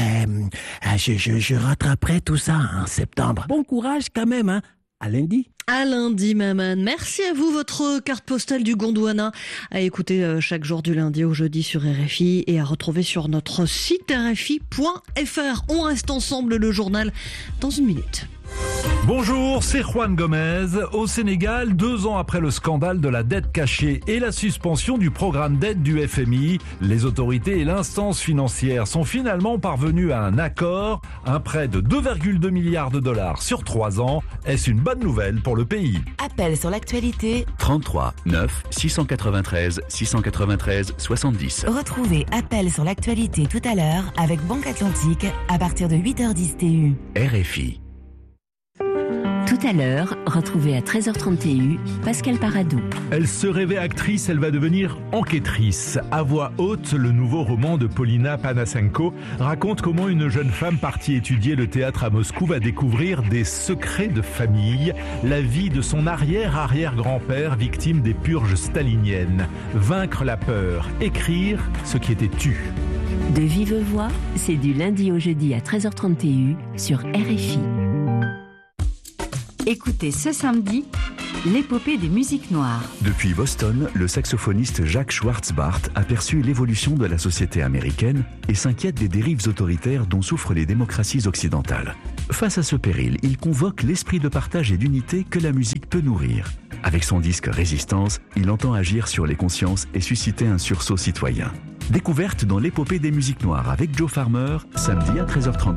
je rattraperai tout ça en septembre. Bon courage quand même, hein. À lundi. À lundi, Maman. Merci à vous, votre carte postale du Gondwana, à écouter chaque jour du lundi au jeudi sur RFI et à retrouver sur notre site rfi.fr. On reste ensemble, le journal, dans 1 minute. Bonjour, c'est Juan Gomez. Au Sénégal, 2 ans après le scandale de la dette cachée et la suspension du programme d'aide du FMI, les autorités et l'instance financière sont finalement parvenus à un accord. Un prêt de 2,2 milliards de dollars sur 3 ans. Est-ce une bonne nouvelle pour le pays? Appel sur l'actualité 33 9 693 693 70. Retrouvez Appel sur l'actualité tout à l'heure avec Banque Atlantique à partir de 8h10 TU. RFI. Tout à l'heure, retrouvez à 13h30 TU, Pascal Paradou. Elle se rêvait actrice, elle va devenir enquêtrice. À voix haute, le nouveau roman de Polina Panasenko raconte comment une jeune femme partie étudier le théâtre à Moscou va découvrir des secrets de famille, la vie de son arrière-arrière-grand-père victime des purges staliniennes. Vaincre la peur, écrire ce qui était tu. De vive voix, c'est du lundi au jeudi à 13h30 TU sur RFI. Écoutez ce samedi l'épopée des musiques noires. Depuis Boston, le saxophoniste Jacques Schwartzbart a perçu l'évolution de la société américaine et s'inquiète des dérives autoritaires dont souffrent les démocraties occidentales. Face à ce péril, il convoque l'esprit de partage et d'unité que la musique peut nourrir. Avec son disque Résistance, il entend agir sur les consciences et susciter un sursaut citoyen. Découverte dans l'épopée des musiques noires avec Joe Farmer, samedi à 13h30.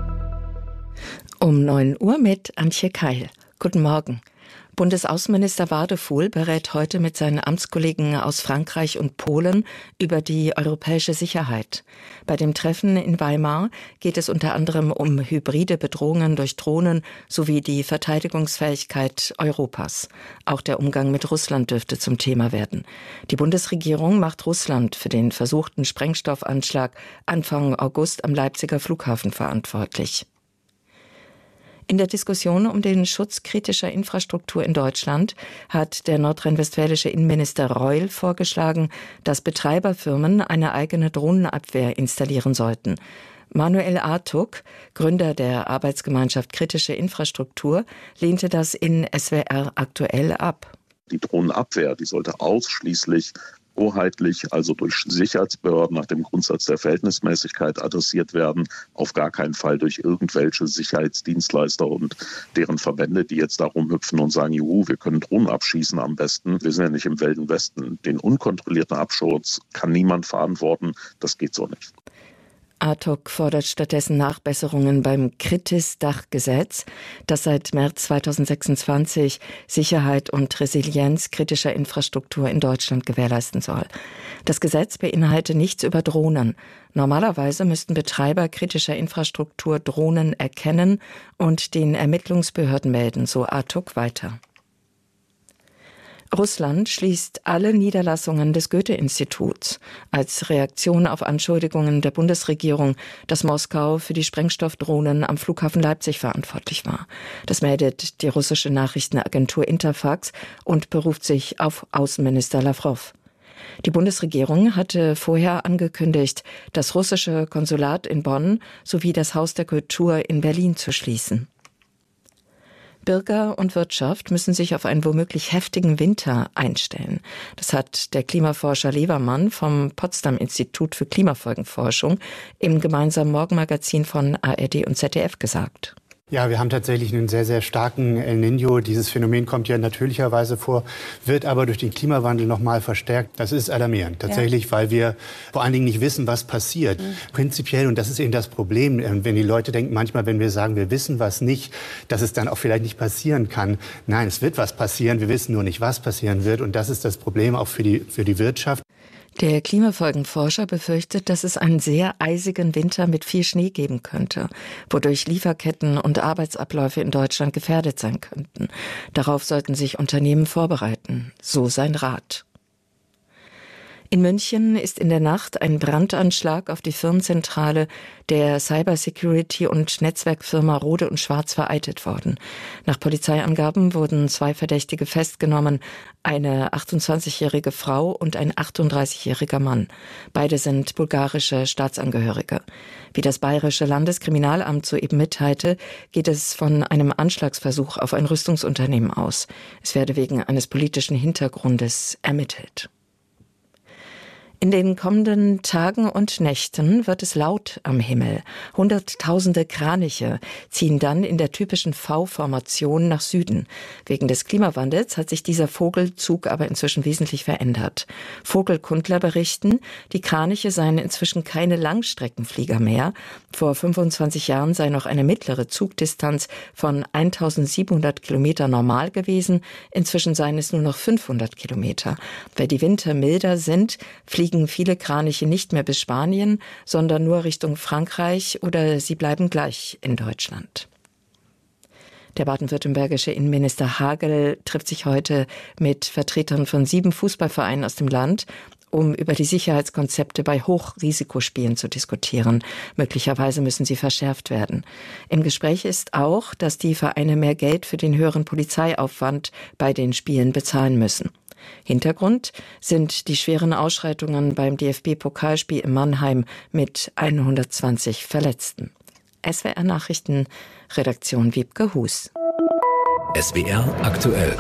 Um 9 Uhr mit Antje Keil. Guten Morgen. Bundesaußenminister Wadefuhl berät heute mit seinen Amtskollegen aus Frankreich und Polen über die europäische Sicherheit. Bei dem Treffen in Weimar geht es unter anderem um hybride Bedrohungen durch Drohnen sowie die Verteidigungsfähigkeit Europas. Auch der Umgang mit Russland dürfte zum Thema werden. Die Bundesregierung macht Russland für den versuchten Sprengstoffanschlag Anfang August am Leipziger Flughafen verantwortlich. In der Diskussion um den Schutz kritischer Infrastruktur in Deutschland hat der nordrhein-westfälische Innenminister Reul vorgeschlagen, dass Betreiberfirmen eine eigene Drohnenabwehr installieren sollten. Manuel Artuk, Gründer der Arbeitsgemeinschaft Kritische Infrastruktur, lehnte das in SWR aktuell ab. Die Drohnenabwehr, die sollte ausschließlich hoheitlich, also durch Sicherheitsbehörden nach dem Grundsatz der Verhältnismäßigkeit adressiert werden, auf gar keinen Fall durch irgendwelche Sicherheitsdienstleister und deren Verbände, die jetzt da rumhüpfen und sagen, juhu, wir können Drohnen abschießen am besten. Wir sind ja nicht im Wilden Westen. Den unkontrollierten Abschuss kann niemand verantworten. Das geht so nicht. Artuk fordert stattdessen Nachbesserungen beim KRITIS-Dachgesetz, das seit März 2026 Sicherheit und Resilienz kritischer Infrastruktur in Deutschland gewährleisten soll. Das Gesetz beinhaltet nichts über Drohnen. Normalerweise müssten Betreiber kritischer Infrastruktur Drohnen erkennen und den Ermittlungsbehörden melden, so Artuk weiter. Russland schließt alle Niederlassungen des Goethe-Instituts als Reaktion auf Anschuldigungen der Bundesregierung, dass Moskau für die Sprengstoffdrohnen am Flughafen Leipzig verantwortlich war. Das meldet die russische Nachrichtenagentur Interfax und beruft sich auf Außenminister Lawrow. Die Bundesregierung hatte vorher angekündigt, das russische Konsulat in Bonn sowie das Haus der Kultur in Berlin zu schließen. Bürger und Wirtschaft müssen sich auf einen womöglich heftigen Winter einstellen. Das hat der Klimaforscher Levermann vom Potsdam-Institut für Klimafolgenforschung im gemeinsamen Morgenmagazin von ARD und ZDF gesagt. Ja, wir haben tatsächlich einen sehr, sehr starken El Niño. Dieses Phänomen kommt ja natürlicherweise vor, wird aber durch den Klimawandel nochmal verstärkt. Das ist alarmierend, tatsächlich, weil wir vor allen Dingen nicht wissen, was passiert. Prinzipiell, und das ist eben das Problem, wenn die Leute denken manchmal, wenn wir sagen, wir wissen was nicht, dass es dann auch vielleicht nicht passieren kann. Nein, es wird was passieren, wir wissen nur nicht, was passieren wird. Und das ist das Problem auch für die Wirtschaft. Der Klimafolgenforscher befürchtet, dass es einen sehr eisigen Winter mit viel Schnee geben könnte, wodurch Lieferketten und Arbeitsabläufe in Deutschland gefährdet sein könnten. Darauf sollten sich Unternehmen vorbereiten, so sein Rat. In München ist in der Nacht ein Brandanschlag auf die Firmenzentrale der Cybersecurity- und Netzwerkfirma Rode und Schwarz vereitelt worden. Nach Polizeiangaben wurden 2 Verdächtige festgenommen, eine 28-jährige Frau und ein 38-jähriger Mann. Beide sind bulgarische Staatsangehörige. Wie das Bayerische Landeskriminalamt soeben mitteilte, geht es von einem Anschlagsversuch auf ein Rüstungsunternehmen aus. Es werde wegen eines politischen Hintergrundes ermittelt. In den kommenden Tagen und Nächten wird es laut am Himmel. Hunderttausende Kraniche ziehen dann in der typischen V-Formation nach Süden. Wegen des Klimawandels hat sich dieser Vogelzug aber inzwischen wesentlich verändert. Vogelkundler berichten, die Kraniche seien inzwischen keine Langstreckenflieger mehr. Vor 25 Jahren sei noch eine mittlere Zugdistanz von 1700 Kilometer normal gewesen. Inzwischen seien es nur noch 500 Kilometer. Weil die Winter milder sind, fliegen viele Kraniche nicht mehr bis Spanien, sondern nur Richtung Frankreich oder sie bleiben gleich in Deutschland. Der baden-württembergische Innenminister Hagel trifft sich heute mit Vertretern von 7 Fußballvereinen aus dem Land, um über die Sicherheitskonzepte bei Hochrisikospielen zu diskutieren. Möglicherweise müssen sie verschärft werden. Im Gespräch ist auch, dass die Vereine mehr Geld für den höheren Polizeiaufwand bei den Spielen bezahlen müssen. Hintergrund sind die schweren Ausschreitungen beim DFB-Pokalspiel in Mannheim mit 120 Verletzten. SWR Nachrichten, Redaktion Wiebke Hus. SWR aktuell.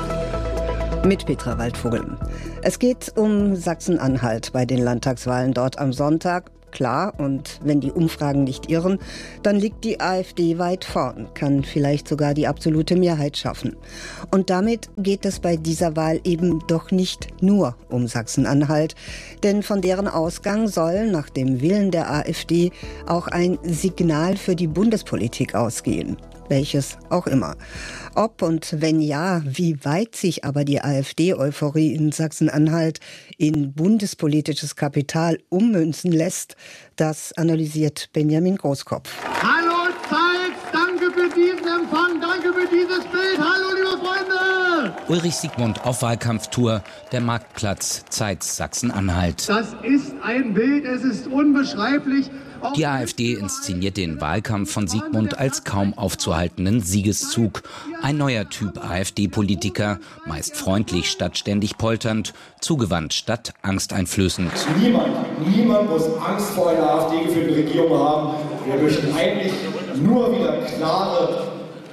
Mit Petra Waldvogel. Es geht um Sachsen-Anhalt bei den Landtagswahlen dort am Sonntag. Klar, und wenn die Umfragen nicht irren, dann liegt die AfD weit vorn, kann vielleicht sogar die absolute Mehrheit schaffen. Und damit geht es bei dieser Wahl eben doch nicht nur um Sachsen-Anhalt, denn von deren Ausgang soll nach dem Willen der AfD auch ein Signal für die Bundespolitik ausgehen. Welches auch immer. Ob und wenn ja, wie weit sich aber die AfD-Euphorie in Sachsen-Anhalt in bundespolitisches Kapital ummünzen lässt, das analysiert Benjamin Großkopf. Hallo Zeit, danke für diesen Empfang, danke für dieses Bild. Hallo liebe Freunde! Ulrich Siegmund auf Wahlkampftour, der Marktplatz Zeitz Sachsen-Anhalt. Das ist ein Bild, es ist unbeschreiblich. Die AfD inszeniert den Wahlkampf von Siegmund als kaum aufzuhaltenden Siegeszug. Ein neuer Typ AfD-Politiker, meist freundlich statt ständig polternd, zugewandt statt angsteinflößend. Niemand muss Angst vor einer AfD-geführten Regierung haben. Wir möchten eigentlich nur wieder klare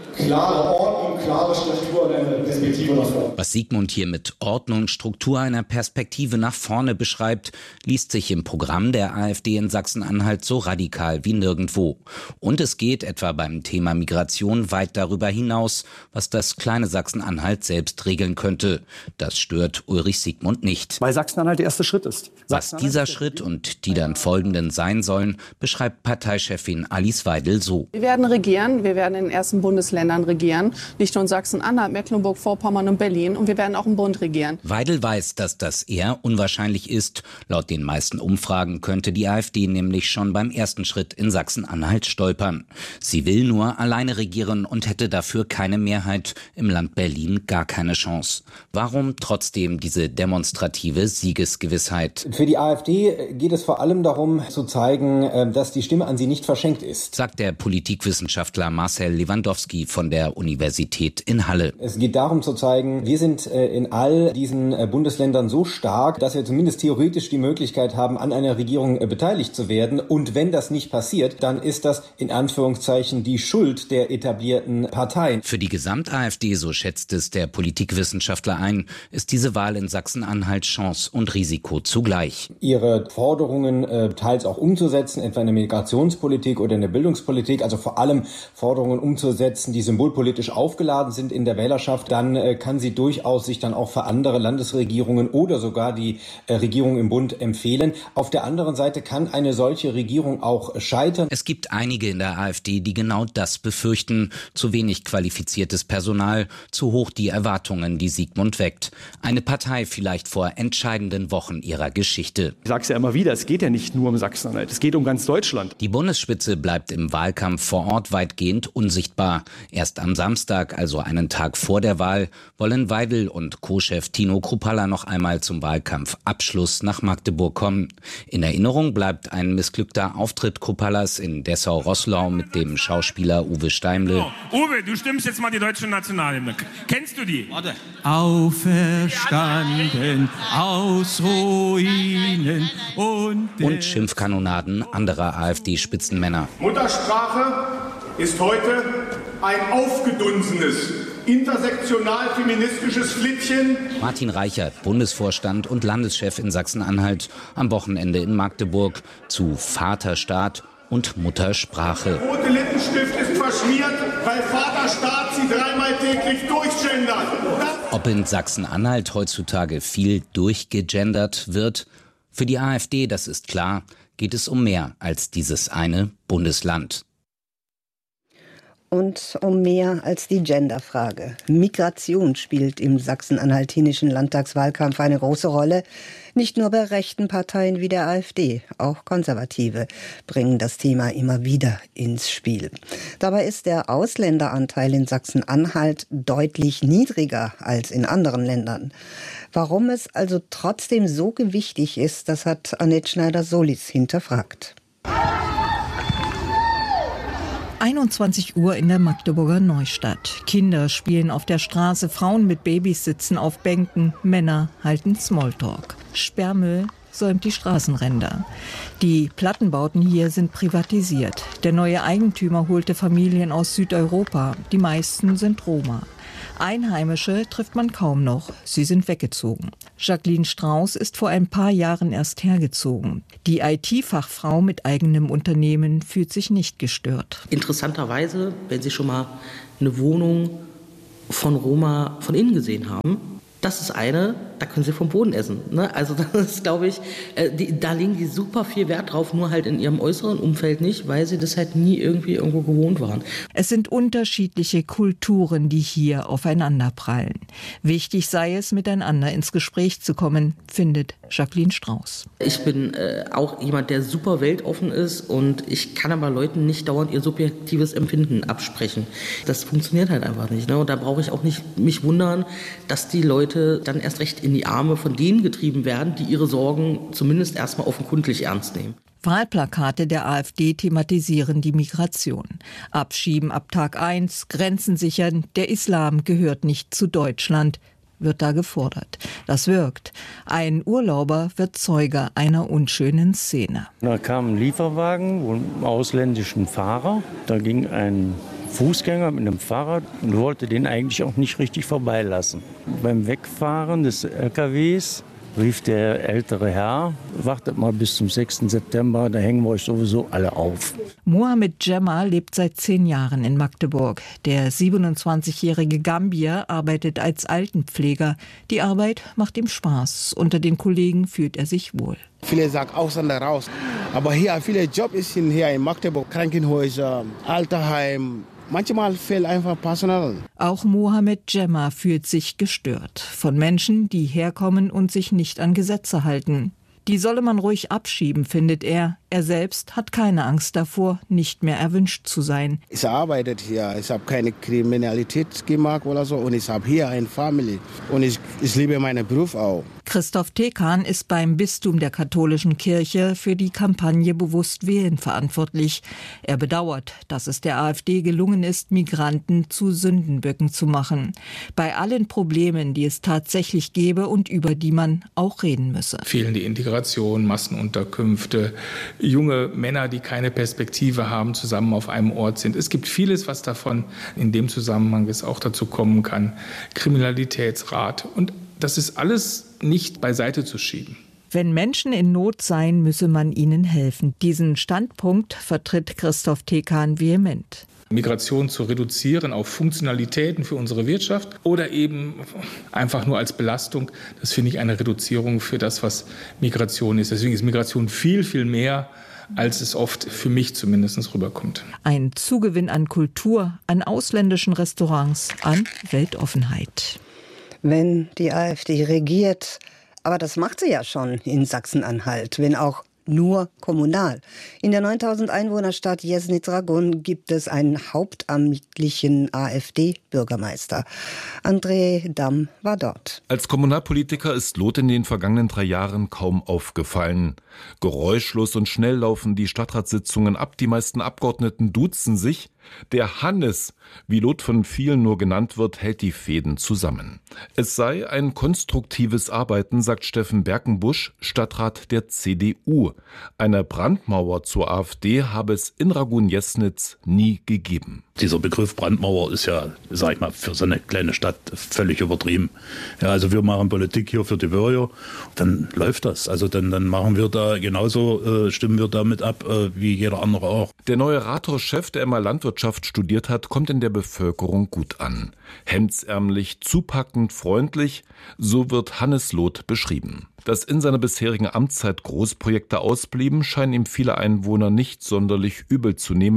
Ordnung, klare Struktur und eine Perspektive nach vorne. Was Siegmund hier mit Ordnung, Struktur, einer Perspektive nach vorne beschreibt, liest sich im Programm der AfD in Sachsen-Anhalt so radikal wie nirgendwo. Und es geht etwa beim Thema Migration weit darüber hinaus, was das kleine Sachsen-Anhalt selbst regeln könnte. Das stört Ulrich Siegmund nicht. Weil Sachsen-Anhalt der erste Schritt ist. Was dieser Schritt und die dann folgenden sein sollen, beschreibt Parteichefin Alice Weidel so. Wir werden regieren, wir werden in den ersten Bundesländern regieren, nicht nur in Sachsen-Anhalt, Mecklenburg-Vorpommern und Berlin, und wir werden auch im Bund regieren. Weidel weiß, dass das eher unwahrscheinlich ist. Laut den meisten Umfragen könnte die AfD nämlich schon beim ersten Schritt in Sachsen-Anhalt stolpern. Sie will nur alleine regieren und hätte dafür keine Mehrheit, im Land Berlin gar keine Chance. Warum trotzdem diese demonstrative Siegesgewissheit? Für die AfD geht es vor allem darum zu zeigen, dass die Stimme an sie nicht verschenkt ist, sagt der Politikwissenschaftler Marcel Lewandowski von der Universität in Halle. Es geht darum zu zeigen, wir sind in all diesen Bundesländern so stark, dass wir zumindest theoretisch die Möglichkeit haben, an einer Regierung beteiligt zu werden. Und wenn das nicht passiert, dann ist das in Anführungszeichen die Schuld der etablierten Parteien. Für die Gesamt-AfD, so schätzt es der Politikwissenschaftler ein, ist diese Wahl in Sachsen-Anhalt Chance und Risiko zugleich. Ihre Forderungen teils auch umzusetzen, etwa in der Migrationspolitik oder in der Bildungspolitik, also vor allem Forderungen umzusetzen, die symbolpolitisch aufgeladen sind in der Wählerschaft, dann kann sie durchaus sich dann auch für andere Landesregierungen oder sogar die Regierung im Bund empfehlen. Auf der anderen Seite kann eine solche Regierung auch scheitern. Es gibt einige in der AfD, die genau das befürchten. Zu wenig qualifiziertes Personal, zu hoch die Erwartungen, die Siegmund weckt. Eine Partei vielleicht vor entscheidenden Wochen ihrer Geschichte. Ich sage es ja immer wieder, es geht ja nicht nur um Sachsen-Anhalt, es geht um ganz Deutschland. Die Bundesspitze bleibt im Wahlkampf vor Ort weitgehend unsichtbar. Erst am Samstag, also einen Tag vor der Wahl, wollen Weidel und Co-Chef Tino Kruppalla noch einmal zum Wahlkampfabschluss nach Magdeburg kommen. In Erinnerung bleibt ein missglückter Auftritt Kruppallas in Dessau-Roßlau mit dem Schauspieler Uwe Steimle. Uwe, du stimmst jetzt mal die deutsche Nationalhymne. Kennst du die? Warte. Auferstanden aus Ruinen und Schimpfkanonaden anderer AfD-Spitzenmänner. Muttersprache ist heute ein aufgedunsenes, intersektional-feministisches Flittchen. Martin Reichert, Bundesvorstand und Landeschef in Sachsen-Anhalt, am Wochenende in Magdeburg zu Vaterstaat und Muttersprache. Der rote Lippenstift ist verschmiert, weil Vaterstaat sie dreimal täglich durchgendert. Ob in Sachsen-Anhalt heutzutage viel durchgegendert wird? Für die AfD, das ist klar, geht es um mehr als dieses eine Bundesland. und um mehr als die Genderfrage. Migration spielt im sachsen-anhaltinischen Landtagswahlkampf eine große Rolle. Nicht nur bei rechten Parteien wie der AfD, auch Konservative bringen das Thema immer wieder ins Spiel. Dabei ist der Ausländeranteil in Sachsen-Anhalt deutlich niedriger als in anderen Ländern. Warum es also trotzdem so gewichtig ist, das hat Annette Schneider-Solis hinterfragt. 21 Uhr in der Magdeburger Neustadt. Kinder spielen auf der Straße, Frauen mit Babys sitzen auf Bänken, Männer halten Smalltalk. Sperrmüll säumt die Straßenränder. Die Plattenbauten hier sind privatisiert. Der neue Eigentümer holte Familien aus Südeuropa. Die meisten sind Roma. Einheimische trifft man kaum noch. Sie sind weggezogen. Jacqueline Strauß ist vor ein paar Jahren erst hergezogen. Die IT-Fachfrau mit eigenem Unternehmen fühlt sich nicht gestört. Interessanterweise, wenn Sie schon mal eine Wohnung von Roma von innen gesehen haben, das ist eine, da können Sie vom Boden essen. Ne? Also das ist, glaube ich, da legen die super viel Wert drauf, nur halt in ihrem äußeren Umfeld nicht, weil sie das halt nie irgendwie irgendwo gewohnt waren. Es sind unterschiedliche Kulturen, die hier aufeinanderprallen. Wichtig sei es, miteinander ins Gespräch zu kommen, findet Jacqueline Strauß. Ich bin auch jemand, der super weltoffen ist und ich kann aber Leuten nicht dauernd ihr subjektives Empfinden absprechen. Das funktioniert halt einfach nicht. Ne? Und da brauche ich auch nicht mich wundern, dass die Leute dann erst recht in die Arme von denen getrieben werden, die ihre Sorgen zumindest erstmal offenkundig ernst nehmen. Wahlplakate der AfD thematisieren die Migration. Abschieben ab Tag 1, Grenzen sichern, der Islam gehört nicht zu Deutschland, wird da gefordert. Das wirkt. Ein Urlauber wird Zeuge einer unschönen Szene. Da kam ein Lieferwagen mit einem ausländischen Fahrer. Da ging ein Fußgänger mit einem Fahrrad und wollte den eigentlich auch nicht richtig vorbeilassen. Beim Wegfahren des LKWs rief der ältere Herr, wartet mal bis zum 6. September, da hängen wir euch sowieso alle auf. Mohamed Gemma lebt seit 10 Jahren in Magdeburg. Der 27-jährige Gambier arbeitet als Altenpfleger. Die Arbeit macht ihm Spaß. Unter den Kollegen fühlt er sich wohl. Viele sagen Ausländer raus, aber hier viele Jobs sind hier in Magdeburg, Krankenhäuser, Altersheim. Manchmal fehlt einfach Personal. Auch Mohamed Gemma fühlt sich gestört von Menschen, die herkommen und sich nicht an Gesetze halten. Die solle man ruhig abschieben, findet er. Er selbst hat keine Angst davor, nicht mehr erwünscht zu sein. Ich arbeite hier, ich habe keine Kriminalität gemacht oder so und ich habe hier eine Familie und ich liebe meinen Beruf auch. Christoph Tekan ist beim Bistum der katholischen Kirche für die Kampagne Bewusst wählen verantwortlich. Er bedauert, dass es der AfD gelungen ist, Migranten zu Sündenböcken zu machen. Bei allen Problemen, die es tatsächlich gäbe und über die man auch reden müsse. Fehlende Integration, Massenunterkünfte, junge Männer, die keine Perspektive haben, zusammen auf einem Ort sind. Es gibt vieles, was davon in dem Zusammenhang es auch dazu kommen kann. Kriminalitätsrat. Und das ist alles nicht beiseite zu schieben. Wenn Menschen in Not seien, müsse man ihnen helfen. Diesen Standpunkt vertritt Christoph Tekan vehement. Migration zu reduzieren auf Funktionalitäten für unsere Wirtschaft oder eben einfach nur als Belastung, das finde ich eine Reduzierung für das, was Migration ist. Deswegen ist Migration viel, viel mehr, als es oft für mich zumindest rüberkommt. Ein Zugewinn an Kultur, an ausländischen Restaurants, an Weltoffenheit. Wenn die AfD regiert, aber das macht sie ja schon in Sachsen-Anhalt, wenn auch nur kommunal. In der 9000 Einwohnerstadt Jesnitz-Ragun gibt es einen hauptamtlichen AfD-Bürgermeister. André Damm war dort. Als Kommunalpolitiker ist Loth in den vergangenen 3 Jahren kaum aufgefallen. Geräuschlos und schnell laufen die Stadtratssitzungen ab. Die meisten Abgeordneten duzen sich. Der Hannes, wie Loth von vielen nur genannt wird, hält die Fäden zusammen. Es sei ein konstruktives Arbeiten, sagt Steffen Berkenbusch, Stadtrat der CDU. Eine Brandmauer zur AfD habe es in Ragun-Jesnitz nie gegeben. Dieser Begriff Brandmauer ist ja, sag ich mal, für so eine kleine Stadt völlig übertrieben. Ja, also wir machen Politik hier für die Bürger, dann läuft das. Also dann machen wir da genauso, stimmen wir damit ab, wie jeder andere auch. Der neue Rathauschef, der immer Landwirtschaft studiert hat, kommt in der Bevölkerung gut an. Hemdsärmlich, zupackend, freundlich, so wird Hannes Loth beschrieben. Dass in seiner bisherigen Amtszeit Großprojekte ausblieben, scheinen ihm viele Einwohner nicht sonderlich übel zu nehmen.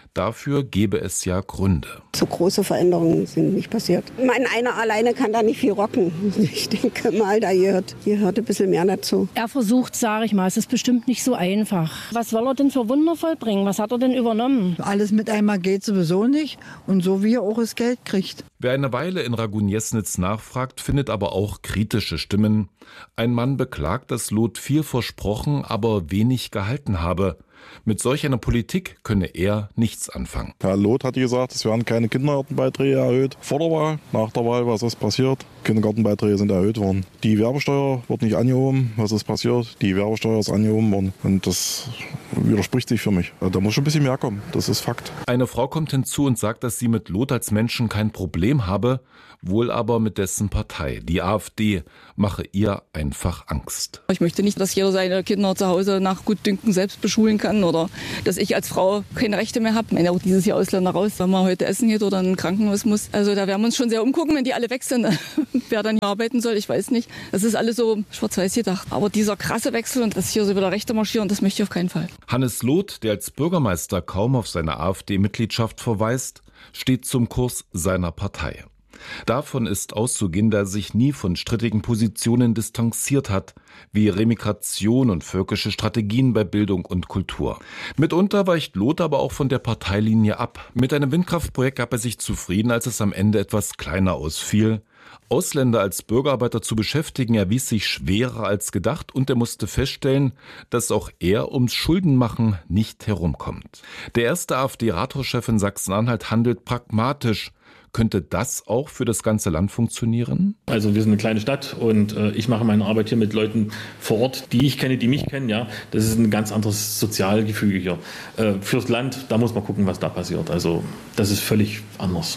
Dafür gebe es ja Gründe. So große Veränderungen sind nicht passiert. Einer alleine kann da nicht viel rocken. Ich denke mal, da gehört ein bisschen mehr dazu. Er versucht, sage ich mal, es ist bestimmt nicht so einfach. Was soll er denn für Wunder vollbringen? Was hat er denn übernommen? Alles mit einmal geht sowieso nicht und so wie er auch das Geld kriegt. Wer eine Weile in Ragun-Jesnitz nachfragt, findet aber auch kritische Stimmen. Ein Mann beklagt, dass Loth viel versprochen, aber wenig gehalten habe. Mit solch einer Politik könne er nichts anfangen. Herr Loth hat gesagt, es werden keine Kindergartenbeiträge erhöht. Vor der Wahl, nach der Wahl, was ist passiert? Kindergartenbeiträge sind erhöht worden. Die Werbesteuer wird nicht angehoben. Was ist passiert? Die Werbesteuer ist angehoben worden. Und das widerspricht sich für mich. Da muss schon ein bisschen mehr kommen. Das ist Fakt. Eine Frau kommt hinzu und sagt, dass sie mit Loth als Menschen kein Problem habe, wohl aber mit dessen Partei. Die AfD mache ihr einfach Angst. Ich möchte nicht, dass jeder seine Kinder zu Hause nach Gutdünken selbst beschulen kann oder dass ich als Frau keine Rechte mehr habe. Ich meine, auch dieses Jahr Ausländer raus, wenn man heute essen geht oder in ein Krankenhaus muss. Also da werden wir uns schon sehr umgucken, wenn die alle weg sind. Wer dann hier arbeiten soll, ich weiß nicht. Das ist alles so schwarz-weiß gedacht. Aber dieser krasse Wechsel und dass hier so wieder Rechte marschieren, das möchte ich auf keinen Fall. Hannes Loth, der als Bürgermeister kaum auf seine AfD-Mitgliedschaft verweist, steht zum Kurs seiner Partei. Davon ist auszugehen, da er sich nie von strittigen Positionen distanziert hat, wie Remigration und völkische Strategien bei Bildung und Kultur. Mitunter weicht Loth aber auch von der Parteilinie ab. Mit einem Windkraftprojekt gab er sich zufrieden, als es am Ende etwas kleiner ausfiel. Ausländer als Bürgerarbeiter zu beschäftigen, erwies sich schwerer als gedacht und er musste feststellen, dass auch er ums Schuldenmachen nicht herumkommt. Der erste AfD-Rathauschef in Sachsen-Anhalt handelt pragmatisch. Könnte das auch für das ganze Land funktionieren? Also wir sind eine kleine Stadt und ich mache meine Arbeit hier mit Leuten vor Ort, die ich kenne, die mich kennen. Ja, das ist ein ganz anderes Sozialgefüge hier. Fürs Land, da muss man gucken, was da passiert. Also das ist völlig anders.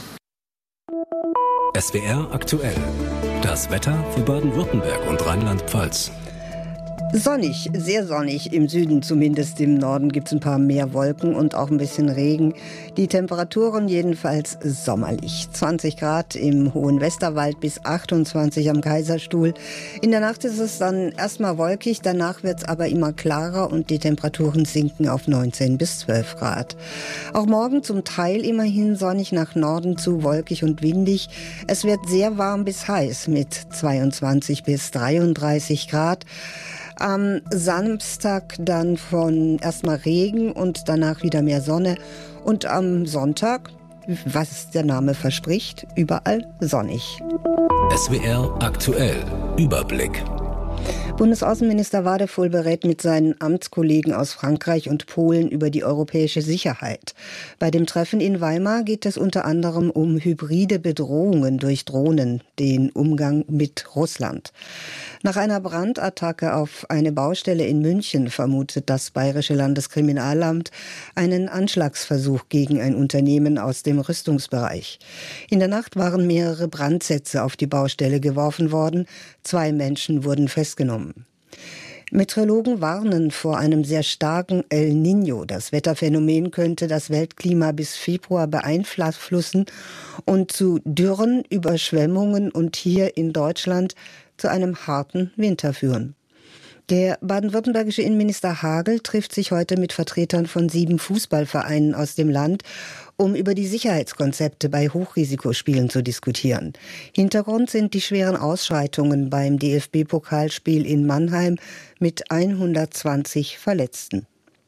SWR aktuell. Das Wetter für Baden-Württemberg und Rheinland-Pfalz. Sonnig, sehr sonnig, im Süden zumindest, im Norden gibt es ein paar mehr Wolken und auch ein bisschen Regen. Die Temperaturen jedenfalls sommerlich. 20 Grad im hohen Westerwald bis 28 am Kaiserstuhl. In der Nacht ist es dann erstmal wolkig, danach wird es aber immer klarer und die Temperaturen sinken auf 19 bis 12 Grad. Auch morgen zum Teil immerhin sonnig, nach Norden zu wolkig und windig. Es wird sehr warm bis heiß mit 22 bis 33 Grad. Am Samstag dann von erstmal Regen und danach wieder mehr Sonne. Und am Sonntag, was der Name verspricht, überall sonnig. SWR aktuell. Überblick. Bundesaußenminister Wadefull berät mit seinen Amtskollegen aus Frankreich und Polen über die europäische Sicherheit. Bei dem Treffen in Weimar geht es unter anderem um hybride Bedrohungen durch Drohnen, den Umgang mit Russland. Nach einer Brandattacke auf eine Baustelle in München vermutet das Bayerische Landeskriminalamt einen Anschlagsversuch gegen ein Unternehmen aus dem Rüstungsbereich. In der Nacht waren mehrere Brandsätze auf die Baustelle geworfen worden. 2 Menschen wurden festgenommen. Meteorologen warnen vor einem sehr starken El Niño. Das Wetterphänomen könnte das Weltklima bis Februar beeinflussen und zu Dürren, Überschwemmungen und hier in Deutschland zu einem harten Winter führen. Der baden-württembergische Innenminister Hagel trifft sich heute mit Vertretern von 7 Fußballvereinen aus dem Land, um über die Sicherheitskonzepte bei Hochrisikospielen zu diskutieren. Hintergrund sind die schweren Ausschreitungen beim DFB-Pokalspiel in Mannheim mit 120 Verletzten.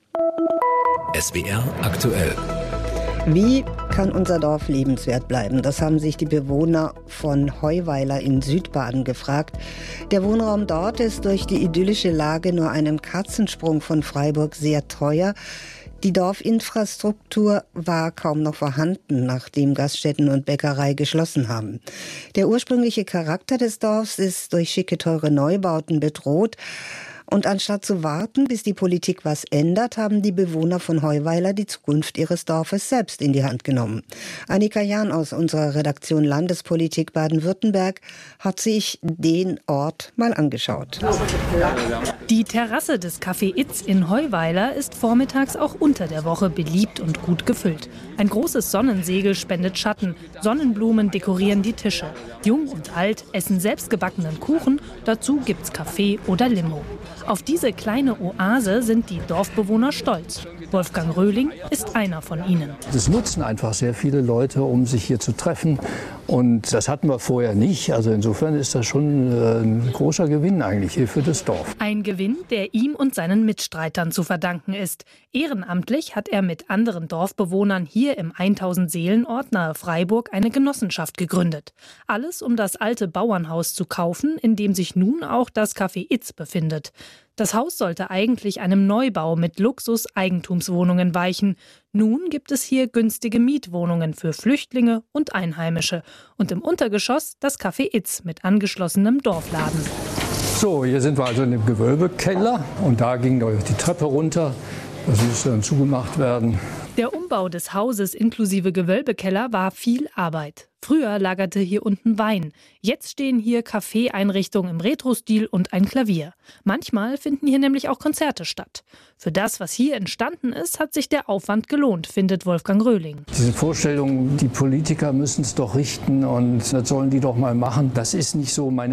SWR aktuell. Wie kann unser Dorf lebenswert bleiben? Das haben sich die Bewohner von Heuweiler in Südbaden gefragt. Der Wohnraum dort ist durch die idyllische Lage nur einen Katzensprung von Freiburg sehr teuer. Die Dorfinfrastruktur war kaum noch vorhanden, nachdem Gaststätten und Bäckerei geschlossen haben. Der ursprüngliche Charakter des Dorfs ist durch schicke, teure Neubauten bedroht. Und anstatt zu warten, bis die Politik was ändert, haben die Bewohner von Heuweiler die Zukunft ihres Dorfes selbst in die Hand genommen. Annika Jahn aus unserer Redaktion Landespolitik Baden-Württemberg hat sich den Ort mal angeschaut. Die Terrasse des Café Itz in Heuweiler ist vormittags auch unter der Woche beliebt und gut gefüllt. Ein großes Sonnensegel spendet Schatten, Sonnenblumen dekorieren die Tische. Jung und alt essen selbstgebackenen Kuchen, dazu gibt's Kaffee oder Limo. Auf diese kleine Oase sind die Dorfbewohner stolz. Wolfgang Röhling ist einer von ihnen. Das nutzen einfach sehr viele Leute, um sich hier zu treffen. Und das hatten wir vorher nicht. Also insofern ist das schon ein großer Gewinn eigentlich hier für das Dorf. Ein Gewinn, der ihm und seinen Mitstreitern zu verdanken ist. Ehrenamtlich hat er mit anderen Dorfbewohnern hier im 1000-Seelen-Ort nahe Freiburg eine Genossenschaft gegründet. Alles, um das alte Bauernhaus zu kaufen, in dem sich nun auch das Café Itz befindet. Das Haus sollte eigentlich einem Neubau mit Luxus-Eigentumswohnungen weichen. Nun gibt es hier günstige Mietwohnungen für Flüchtlinge und Einheimische. Und im Untergeschoss das Café Itz mit angeschlossenem Dorfladen. So, hier sind wir also in dem Gewölbekeller und da ging die Treppe runter. Das musste dann zugemacht werden. Der Umbau des Hauses inklusive Gewölbekeller war viel Arbeit. Früher lagerte hier unten Wein. Jetzt stehen hier Café-Einrichtungen im Retro-Stil und ein Klavier. Manchmal finden hier nämlich auch Konzerte statt. Für das, was hier entstanden ist, hat sich der Aufwand gelohnt, findet Wolfgang Röhling. Diese Vorstellung, die Politiker müssen es doch richten und das sollen die doch mal machen, das ist nicht so meine